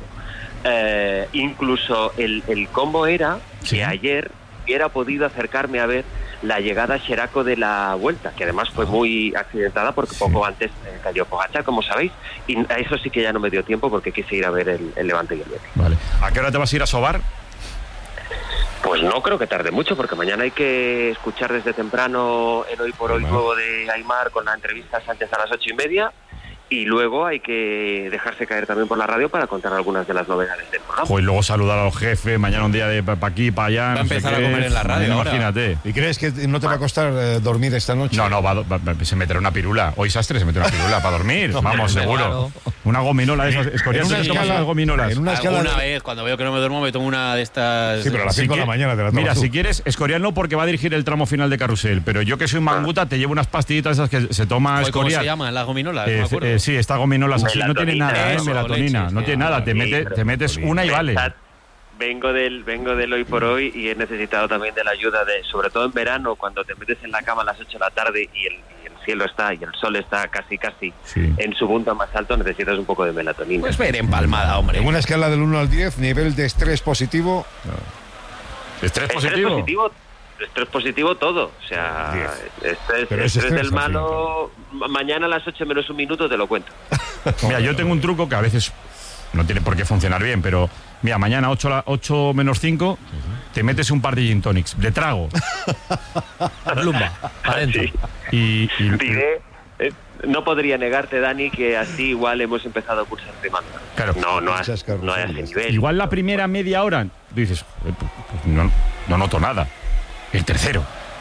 Incluso el combo era que ayer hubiera podido acercarme a ver la llegada a Xeraco de la Vuelta, que además fue muy accidentada porque poco antes cayó Pogačar, como sabéis, y a eso sí que ya no me dio tiempo porque quise ir a ver el Levante y el Betis. Vale. ¿A qué hora te vas a ir a sobar? Pues no creo que tarde mucho, porque mañana hay que escuchar desde temprano el Hoy por Hoy nuevo de Aimar con la entrevista a Sánchez a las 8:30. Y luego hay que dejarse caer también por la radio para contar algunas de las novedades del programa. Pues luego saludar a los jefes, mañana un día de para aquí, para allá. Va a empezar a comer en la radio ahora. Imagínate. ¿Y crees que no te va a costar dormir esta noche? No, se meterá una pirula. Hoy Sastre se meterá una pirula para dormir. Vamos, seguro. Claro. Una gominola de esas. Escorial, ¿se tomas unas gominolas? Alguna vez, cuando veo que no me duermo, me tomo una de estas. Sí, pero a las 5 de la mañana te la tomas. Mira, tú. si quieres, Escorial no, porque va a dirigir el tramo final de Carrusel. Pero yo que soy manguta, te llevo unas pastillitas esas que se toma Escorial. ¿Cómo se llaman? Las gominolas. Sí, esta gominola así, no tiene nada, melatonina, no tiene nada, te metes una y vale. Vengo del Hoy por Hoy y he necesitado también de la ayuda sobre todo en verano, cuando te metes en la cama a las 8 de la tarde y el cielo está y el sol está casi en su punto más alto, necesitas un poco de melatonina. Pues ver empalmada, hombre. En una escala del 1 al 10, nivel de estrés positivo. ¿Estrés positivo? Estrés positivo todo, o sea, estrés del malo, mañana a las 8 menos un minuto te lo cuento. Mira, yo tengo un truco que a veces no tiene por qué funcionar bien, pero mira, mañana 8 menos 5 te metes un par de gin tonics de trago. Plumba, adentro. Sí. Diré, no podría negarte, Dani, que así igual hemos empezado a cursar rimando. Claro. No a ese nivel. Igual la primera media hora dices, pues no noto nada. El tercero.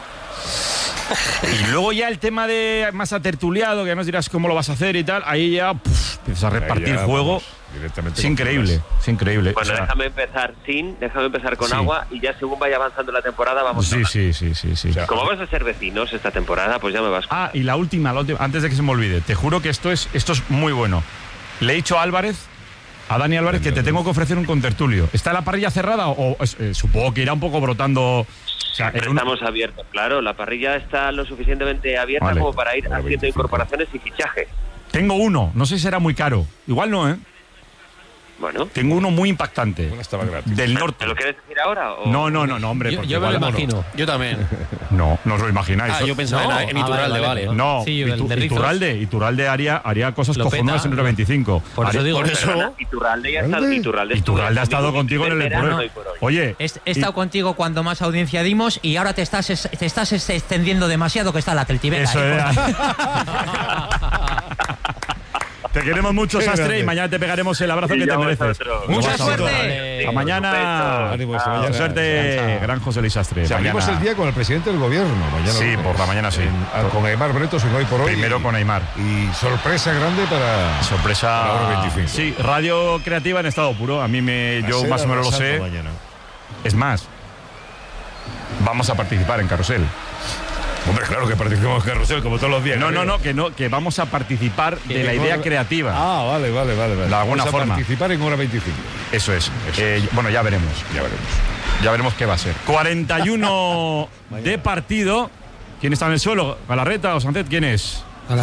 Y luego ya el tema de más atertuliado, que además dirás cómo lo vas a hacer y tal, ahí ya empiezas a repartir juego. Es increíble, es increíble. Bueno, o sea, déjame empezar con agua y ya según vaya avanzando la temporada vamos Sí. O sea, como vas a ser vecinos esta temporada, pues ya me vas. Y la última, antes de que se me olvide, te juro que esto es muy bueno. Le he dicho a Dani Álvarez, que te tengo que ofrecer un contertulio. ¿Está la parrilla cerrada o supongo que irá un poco brotando? O sea, estamos abiertos, claro. La parrilla está lo suficientemente abierta como para ir haciendo incorporaciones y fichajes. Tengo uno, no sé si será muy caro. Igual no, ¿eh? Bueno. Tengo uno muy impactante. Del norte. ¿Te lo quieres decir ahora? ¿O? No, hombre. Yo me lo imagino. Yo también. No os lo imagináis. Yo pensaba en Iturralde, vale. No, sí, Iturralde haría cosas cojonudas en el 25. Por eso digo. Iturralde ha estado contigo en el verano. Oye, he estado contigo cuando más audiencia dimos y ahora te estás extendiendo demasiado, que está la Celtibela. Eso era. Te queremos mucho, Sastre, y mañana te pegaremos el abrazo que te mereces. ¡Mucha suerte! A mañana. Suerte, gran José Luis Sastre. Salimos el día con el presidente del gobierno. Mañana sí, por la mañana sí. Con Aimar Bretos en Hoy por Hoy. Primero con Aimar. Y sorpresa grande para la hora 25. Sí, radio creativa en estado puro. Yo más o menos lo sé. Mañana. Es más, vamos a participar en Carrusel. Hombre, claro que participamos en Carrusel, como todos los días. Que vamos a participar de la idea creativa. Vale. De alguna forma. Vamos a participar en hora 25. Eso es. Bueno, ya veremos. Ya veremos qué va a ser. 41 de partido. ¿Quién está en el suelo? ¿Galarreta o Sánchez? ¿Quién es?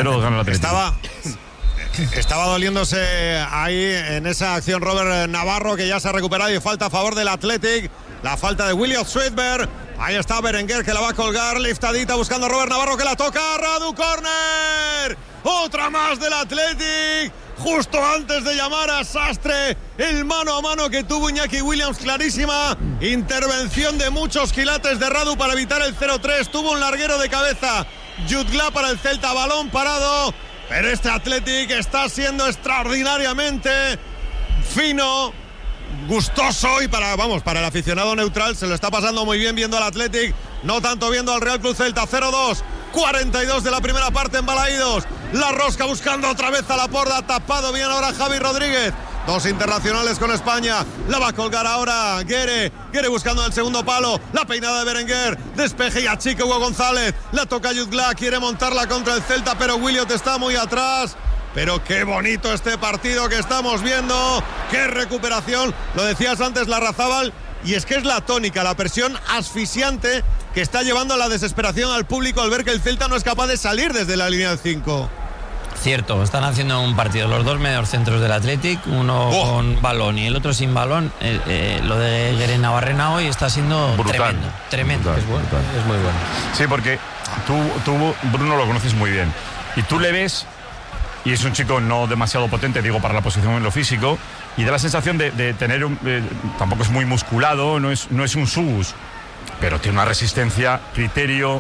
Estaba doliéndose ahí en esa acción Robert Navarro, que ya se ha recuperado y falta a favor del Athletic. La falta de William Sweetberg. Ahí está Berenguer, que la va a colgar, liftadita buscando a Robert Navarro, que la toca. Radu, córner. Otra más del Athletic. Justo antes de llamar a Sastre, el mano a mano que tuvo Iñaki Williams, clarísima. Intervención de muchos quilates de Radu para evitar el 0-3. Tuvo un larguero de cabeza Jutgla para el Celta, balón parado. Pero este Athletic está siendo extraordinariamente fino, gustoso, y para el aficionado neutral se lo está pasando muy bien viendo al Athletic, no tanto viendo al Real Club Celta. 0-2, 42 de la primera parte en Balaídos. La rosca buscando otra vez a Laporta, tapado bien ahora Javi Rodríguez. Dos internacionales con España. La va a colgar ahora Guere buscando el segundo palo. La peinada de Berenguer. Despeje y achica Hugo González. La toca Jutgla. Quiere montarla contra el Celta, pero Williot está muy atrás. Pero qué bonito este partido que estamos viendo. Qué recuperación. Lo decías antes, Larrazábal. Y es que es la tónica, la presión asfixiante que está llevando a la desesperación al público al ver que el Celta no es capaz de salir desde la línea del 5. Cierto, están haciendo un partido los dos mediocentros del Athletic, uno con balón y el otro sin balón. Lo de Guerre Navarrena hoy está siendo brutal. Tremendo. Brutal. Es bueno, es muy bueno. Sí, porque tú, Bruno, lo conoces muy bien. Y tú le ves, y es un chico no demasiado potente, digo, para la posición en lo físico, y da la sensación de tener tampoco es muy musculado, no es un subus, pero tiene una resistencia, criterio,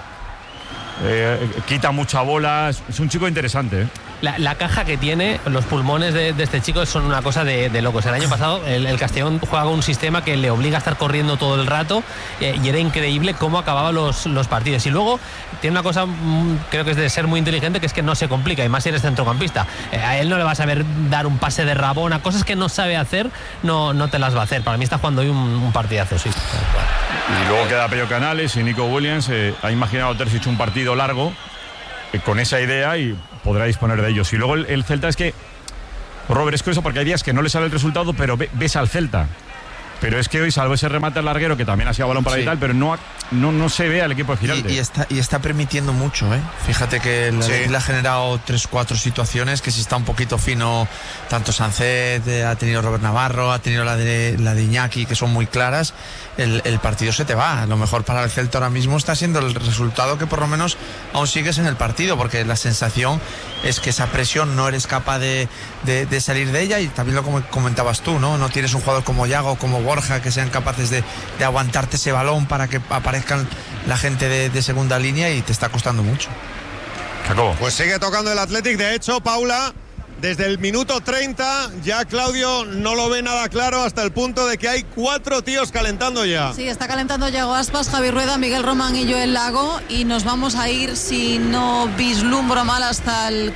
quita mucha bola, es un chico interesante. La caja que tiene, los pulmones de este chico son una cosa de locos. El año pasado el Castellón juega un sistema que le obliga a estar corriendo todo el rato y era increíble cómo acababa los partidos. Y luego tiene una cosa, creo que es de ser muy inteligente, que es que no se complica, y más si eres centrocampista. A él no le vas a ver dar un pase de Rabona, cosas que no sabe hacer, no te las va a hacer. Para mí está jugando hoy un partidazo, sí. Y luego queda Pello Canales y Nico Williams. Ha imaginado Terzic un partido largo con esa idea y podrá disponer de ellos. Y luego el Celta es que, Robert, es curioso porque hay días que no le sale el resultado, pero ves al Celta. Pero es que hoy, salvo ese remate al larguero, que también ha sido balón para y tal, pero no se ve al equipo de Giraldez. Y está permitiendo mucho, ¿eh? Fíjate que le ha generado 3-4 situaciones, que si está un poquito fino, tanto Sancet, ha tenido Robert Navarro, ha tenido la de Iñaki, que son muy claras, el partido se te va. Lo mejor para el Celta ahora mismo está siendo el resultado, que por lo menos aún sigues en el partido, porque la sensación es que esa presión no eres capaz de salir de ella, y también lo comentabas tú, ¿no? No tienes un jugador como Yago, como Borja, que sean capaces de aguantarte ese balón para que aparezcan la gente de segunda línea, y te está costando mucho. Jacobo. Pues sigue tocando el Athletic. De hecho, Paula, desde el minuto 30 ya Claudio no lo ve nada claro, hasta el punto de que hay 4 tíos calentando ya. Sí, está calentando Yago Aspas, Javi Rueda, Miguel Román y Joel Lago, y nos vamos a ir, si no vislumbro mal, hasta el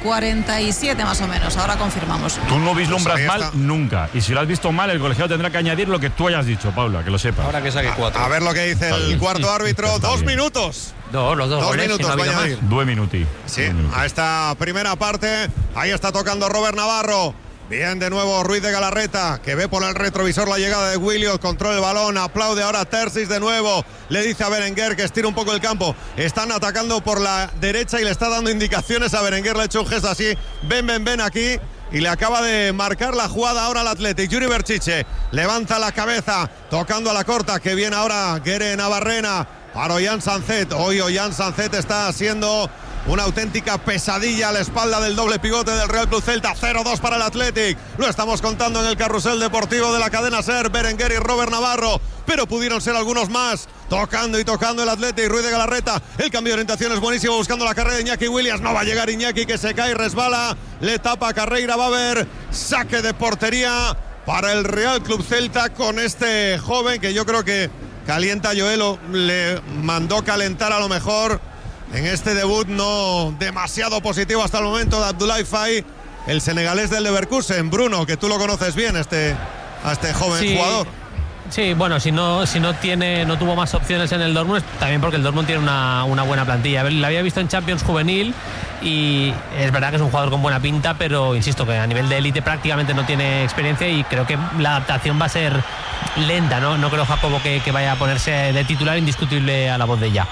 47 más o menos. Ahora confirmamos. Tú no vislumbras mal nunca, y si lo has visto mal, el colegiado tendrá que añadir lo que tú hayas dicho, Paula, que lo sepa. Ahora que saque 4. A ver lo que dice el cuarto árbitro. 2 minutos. Los dos goles, minutos, si no vaya a ir. 2 minuti. Sí, a esta primera parte. Ahí está tocando Robert Navarro. Bien, de nuevo Ruiz de Galarreta, que ve por el retrovisor la llegada de Williams, controla el balón, aplaude ahora Terzic de nuevo, le dice a Berenguer que estira un poco el campo. Están atacando por la derecha y le está dando indicaciones a Berenguer, le ha hecho un gesto así, ven aquí, y le acaba de marcar la jugada ahora al Athletic. Yuri Berchiche levanta la cabeza, tocando a la corta, que viene ahora Guerre Navarrena para Ollán Sancet. Hoy Ollán Sancet está haciendo una auténtica pesadilla a la espalda del doble pivote del Real Club Celta. 0-2 para el Athletic. Lo estamos contando en el carrusel deportivo de la cadena SER. Berenguer y Robert Navarro, pero pudieron ser algunos más. Tocando el Athletic. Ruiz de Galarreta, el cambio de orientación es buenísimo, buscando la carrera de Iñaki Williams. No va a llegar Iñaki, que se cae y resbala. Le tapa a Carreira. Va a haber saque de portería para el Real Club Celta con este joven, que yo creo que calienta a Joel, le mandó calentar a lo mejor en este debut no demasiado positivo hasta el momento de Abdoulaye Faye, el senegalés del Leverkusen. Bruno, que tú lo conoces bien, a este joven jugador. Sí, bueno, si no tuvo más opciones en el Dortmund, también porque el Dortmund tiene una buena plantilla. La había visto en Champions juvenil y es verdad que es un jugador con buena pinta, pero insisto que a nivel de élite prácticamente no tiene experiencia, y creo que la adaptación va a ser lenta, ¿no? No creo, Jacobo, que vaya a ponerse de titular indiscutible a la voz de ya.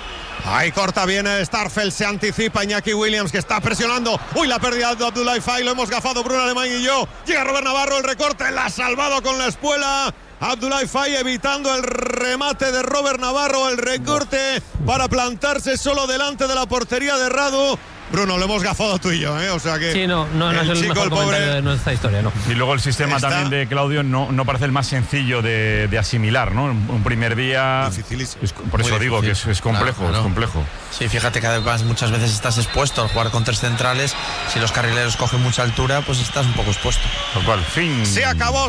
Ahí corta bien Starfelt, se anticipa Iñaki Williams, que está presionando. Uy, la pérdida de Abdoulaye Faye, lo hemos gafado Bruno Alemán y yo. Llega Robert Navarro, el recorte, la ha salvado con la espuela. Abdoulaye Faye evitando el remate de Robert Navarro, el recorte para plantarse solo delante de la portería de Radu. Bruno, lo hemos gafado tú y yo, ¿eh? O sea que sí, no es el mejor comentario de nuestra historia, ¿no? Y luego el sistema también de Claudio no parece el más sencillo de asimilar, ¿no? Un primer día... Dificilísimo. Por eso digo que es complejo, claro. Es complejo. Sí, fíjate que además muchas veces estás expuesto al jugar con 3 centrales. Si los carrileros cogen mucha altura, pues estás un poco expuesto. Tal cual, fin. Se acabó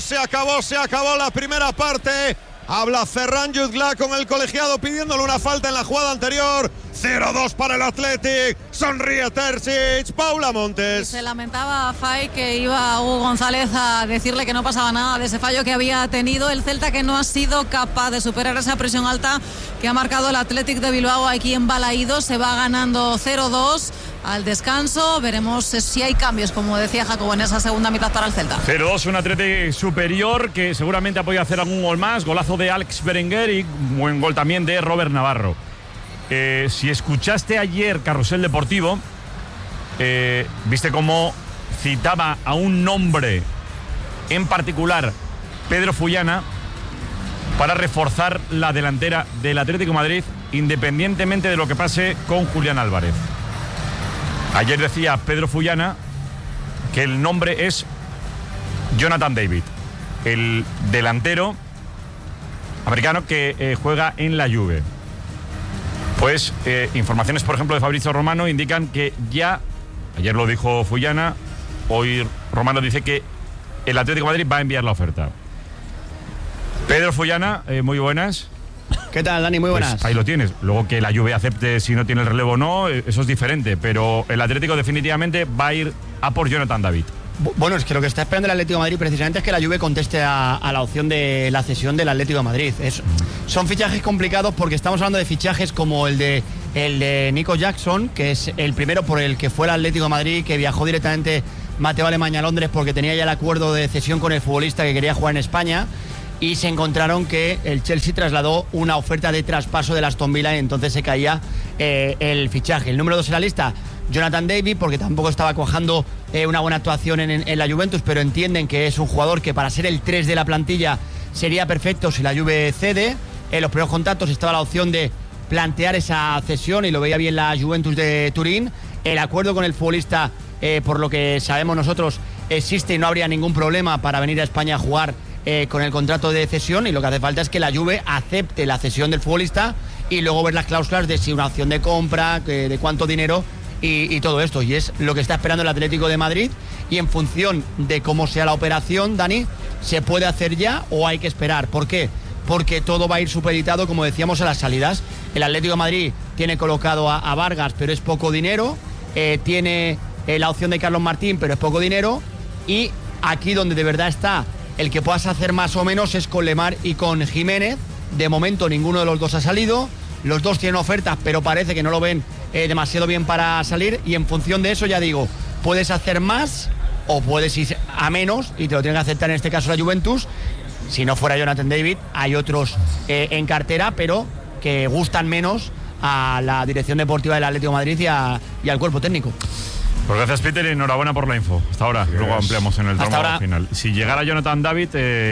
la primera parte. Habla Ferran Jutgla con el colegiado pidiéndole una falta en la jugada anterior. 0-2 para el Athletic. Sonríe Terzic. Paula Montes. Se lamentaba Faye que iba Hugo González a decirle que no pasaba nada de ese fallo que había tenido el Celta, que no ha sido capaz de superar esa presión alta que ha marcado el Athletic de Bilbao aquí en Balaídos. Se va ganando 0-2 al descanso. Veremos si hay cambios, como decía Jacobo, en esa segunda mitad para el Celta. 0-2, un Athletic superior que seguramente ha podido hacer algún gol más. Golazo de Alex Berenguer y buen gol también de Robert Navarro. Si escuchaste ayer Carrusel Deportivo, viste cómo citaba a un nombre en particular, Pedro Fullana, para reforzar la delantera del Atlético de Madrid, independientemente de lo que pase con Julián Álvarez. Ayer decía Pedro Fullana que el nombre es Jonathan David, el delantero americano que juega en la Juve. Pues informaciones, por ejemplo, de Fabrizio Romano indican que ya, ayer lo dijo Fullana, hoy Romano dice que el Atlético de Madrid va a enviar la oferta. Pedro Fullana, muy buenas. ¿Qué tal, Dani? Muy buenas. Pues ahí lo tienes. Luego que la Juve acepte si no tiene el relevo o no, eso es diferente. Pero el Atlético definitivamente va a ir a por Jonathan David. Bueno, es que lo que está esperando el Atlético de Madrid precisamente es que la Juve conteste a la opción de la cesión del Atlético de Madrid. Son fichajes complicados porque estamos hablando de fichajes como el de Nico Jackson, que es el primero por el que fue el Atlético de Madrid, que viajó directamente Mateo Alemania a Londres porque tenía ya el acuerdo de cesión con el futbolista que quería jugar en España, y se encontraron que el Chelsea trasladó una oferta de traspaso del Aston Villa y entonces se caía el fichaje. El número 2 en la lista, Jonathan David, porque tampoco estaba cuajando una buena actuación en la Juventus, pero entienden que es un jugador que para ser el 3 de la plantilla sería perfecto si la Juve cede. En los primeros contactos estaba la opción de plantear esa cesión y lo veía bien la Juventus de Turín. El acuerdo con el futbolista, por lo que sabemos nosotros, existe y no habría ningún problema para venir a España a jugar con el contrato de cesión, y lo que hace falta es que la Juve acepte la cesión del futbolista y luego ver las cláusulas de si una opción de compra, de cuánto dinero y todo esto. Y es lo que está esperando el Atlético de Madrid, y en función de cómo sea la operación, Dani, se puede hacer ya o hay que esperar. ¿Por qué? Porque todo va a ir supeditado, como decíamos, a las salidas. El Atlético de Madrid tiene colocado a Vargas, pero es poco dinero. Tiene la opción de Carlos Martín, pero es poco dinero. Y aquí donde de verdad está el que puedas hacer más o menos es con Lemar y con Jiménez. De momento ninguno de los dos ha salido. Los dos tienen ofertas, pero parece que no lo ven demasiado bien para salir. Y en función de eso, ya digo, puedes hacer más o puedes ir a menos y te lo tienen que aceptar, en este caso la Juventus. Si no fuera Jonathan David, hay otros en cartera, pero que gustan menos a la dirección deportiva del Atlético de Madrid y al cuerpo técnico. Pues gracias, Peter, y enhorabuena por la info. Hasta ahora, luego ampliamos en el tramo final. Si llegara Jonathan David,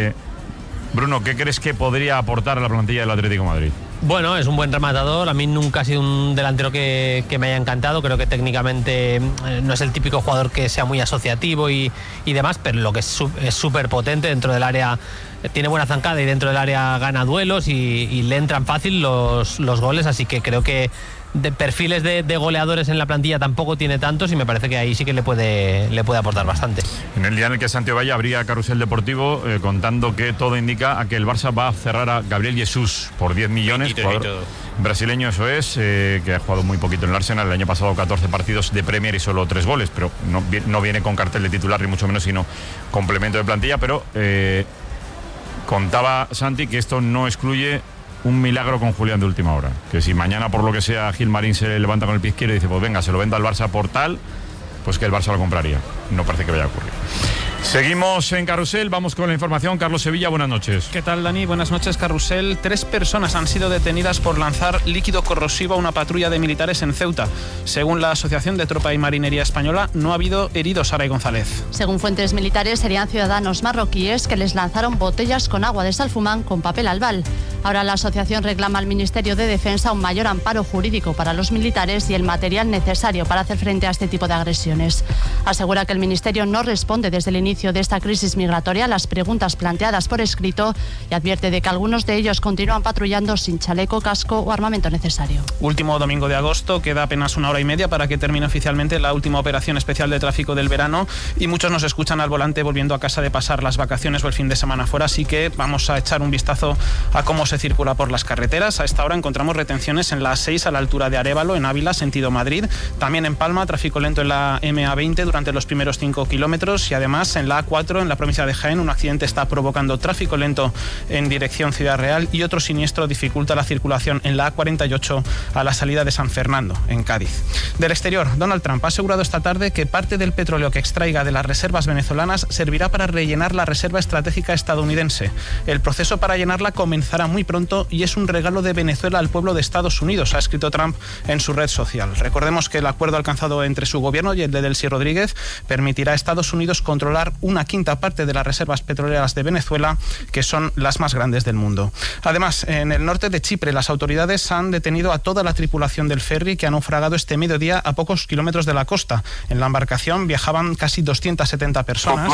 Bruno, ¿qué crees que podría aportar a la plantilla del Atlético de Madrid? Bueno, es un buen rematador. A mí nunca ha sido un delantero que me haya encantado. Creo que técnicamente no es el típico jugador que sea muy asociativo y demás, pero lo que es súper potente dentro del área. Tiene buena zancada y dentro del área gana duelos y le entran fácil los goles, así que creo que de perfiles de goleadores en la plantilla tampoco tiene tantos, y me parece que ahí sí que le puede aportar bastante. En el día en el que Santiago Valle abría Carrusel Deportivo, contando que todo indica a que el Barça va a cerrar a Gabriel Jesús por 10 millones, jugador brasileño, eso es, que ha jugado muy poquito en el Arsenal. El año pasado 14 partidos de Premier y solo 3 goles, pero no viene con cartel de titular ni mucho menos, sino complemento de plantilla. Pero contaba Santi que esto no excluye un milagro con Julián de última hora, que si mañana por lo que sea Gilmarín se levanta con el pie izquierdo y dice pues venga, se lo venda al Barça por tal, pues que el Barça lo compraría. No parece que vaya a ocurrir. Seguimos en Carrusel, vamos con la información. Carlos Sevilla, buenas noches. ¿Qué tal, Dani? Buenas noches, Carrusel. 3 personas han sido detenidas por lanzar líquido corrosivo a una patrulla de militares en Ceuta. Según la Asociación de Tropa y Marinería Española, no ha habido heridos. Saray González. Según fuentes militares, serían ciudadanos marroquíes que les lanzaron botellas con agua de Salfumán con papel albal. Ahora la asociación reclama al Ministerio de Defensa un mayor amparo jurídico para los militares y el material necesario para hacer frente a este tipo de agresiones. Asegura que el Ministerio no responde desde el inicio de esta crisis migratoria a las preguntas planteadas por escrito y advierte de que algunos de ellos continúan patrullando sin chaleco, casco o armamento necesario. Último domingo de agosto, queda apenas 1 hora y media para que termine oficialmente la última operación especial de tráfico del verano, y muchos nos escuchan al volante volviendo a casa de pasar las vacaciones o el fin de semana fuera, así que vamos a echar un vistazo a cómo se circula por las carreteras. A esta hora encontramos retenciones en la A6 a la altura de Arévalo, en Ávila, sentido Madrid, también en Palma, tráfico lento en la MA20 durante los primeros 5 kilómetros, y además en la A4 en la provincia de Jaén un accidente está provocando tráfico lento en dirección Ciudad Real, y otro siniestro dificulta la circulación en la A48 a la salida de San Fernando, en Cádiz. Del exterior, Donald Trump ha asegurado esta tarde que parte del petróleo que extraiga de las reservas venezolanas servirá para rellenar la reserva estratégica estadounidense. El proceso para llenarla comenzará muy muy pronto y es un regalo de Venezuela al pueblo de Estados Unidos, ha escrito Trump en su red social. Recordemos que el acuerdo alcanzado entre su gobierno y el de Delcy Rodríguez permitirá a Estados Unidos controlar 1/5 parte de las reservas petroleras de Venezuela, que son las más grandes del mundo. Además, en el norte de Chipre, las autoridades han detenido a toda la tripulación del ferry que ha naufragado este mediodía a pocos kilómetros de la costa. En la embarcación viajaban casi 270 personas.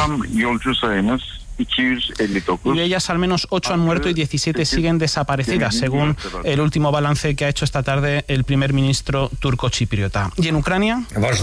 Y de ellas al menos 8 han muerto y 17 siguen desaparecidas, según el último balance que ha hecho esta tarde el primer ministro turco-chipriota. Y en Ucrania,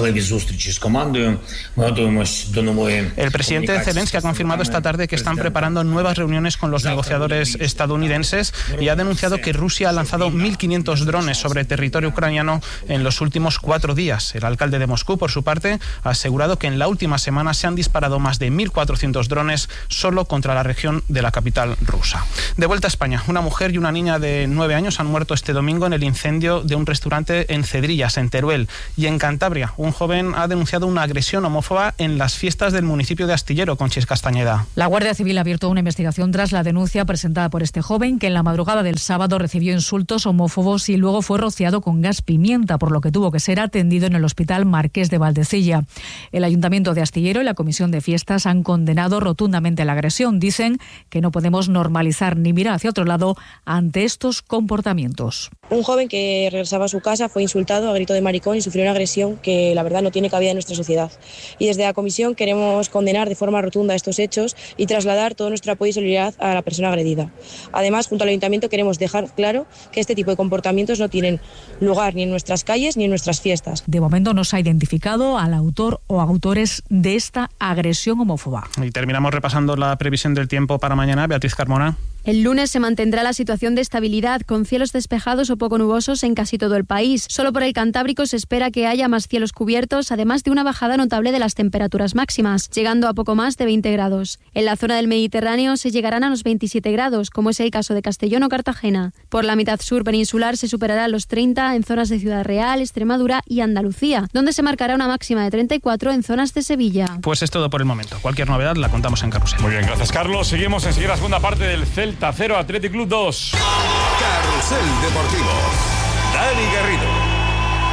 el presidente Zelensky ha confirmado esta tarde que están preparando nuevas reuniones con los negociadores estadounidenses y ha denunciado que Rusia ha lanzado 1.500 drones sobre territorio ucraniano en los últimos 4 días. El alcalde de Moscú, por su parte, ha asegurado que en la última semana se han disparado más de 1.400 drones solo contra la región de la capital rusa. De vuelta a España, una mujer y una niña de 9 años han muerto este domingo en el incendio de un restaurante en Cedrillas, en Teruel. Y en Cantabria, un joven ha denunciado una agresión homófoba en las fiestas del municipio de Astillero, Conchis Castañeda. La Guardia Civil ha abierto una investigación tras la denuncia presentada por este joven, que en la madrugada del sábado recibió insultos homófobos y luego fue rociado con gas pimienta, por lo que tuvo que ser atendido en el Hospital Marqués de Valdecilla. El Ayuntamiento de Astillero y la Comisión de Fiestas han condenado rotundamente la agresión. Dicen que no podemos normalizar ni mirar hacia otro lado ante estos comportamientos. Un joven que regresaba a su casa fue insultado a grito de maricón y sufrió una agresión que la verdad no tiene cabida en nuestra sociedad. Y desde la Comisión queremos condenar de forma rotunda estos hechos y trasladar todo nuestro apoyo y solidaridad a la persona agredida. Además, junto al Ayuntamiento queremos dejar claro que este tipo de comportamientos no tienen lugar ni en nuestras calles ni en nuestras fiestas. De momento no se ha identificado al autor o autores de esta agresión homófoba. Y terminamos repasando la previsión del tiempo para mañana. Beatriz Carmona. El lunes se mantendrá la situación de estabilidad, con cielos despejados o poco nubosos en casi todo el país. Solo por el Cantábrico se espera que haya más cielos cubiertos, además de una bajada notable de las temperaturas máximas, llegando a poco más de 20 grados. En la zona del Mediterráneo se llegarán a los 27 grados, como es el caso de Castellón o Cartagena. Por la mitad sur peninsular se superará los 30 en zonas de Ciudad Real, Extremadura y Andalucía, donde se marcará una máxima de 34 en zonas de Sevilla. Pues es todo por el momento. Cualquier novedad la contamos en Carrusel. Muy bien, gracias Carlos. Seguimos enseguida la segunda parte del Celta 0, Athletic Club 2. Carrusel Deportivo. Dani Garrido.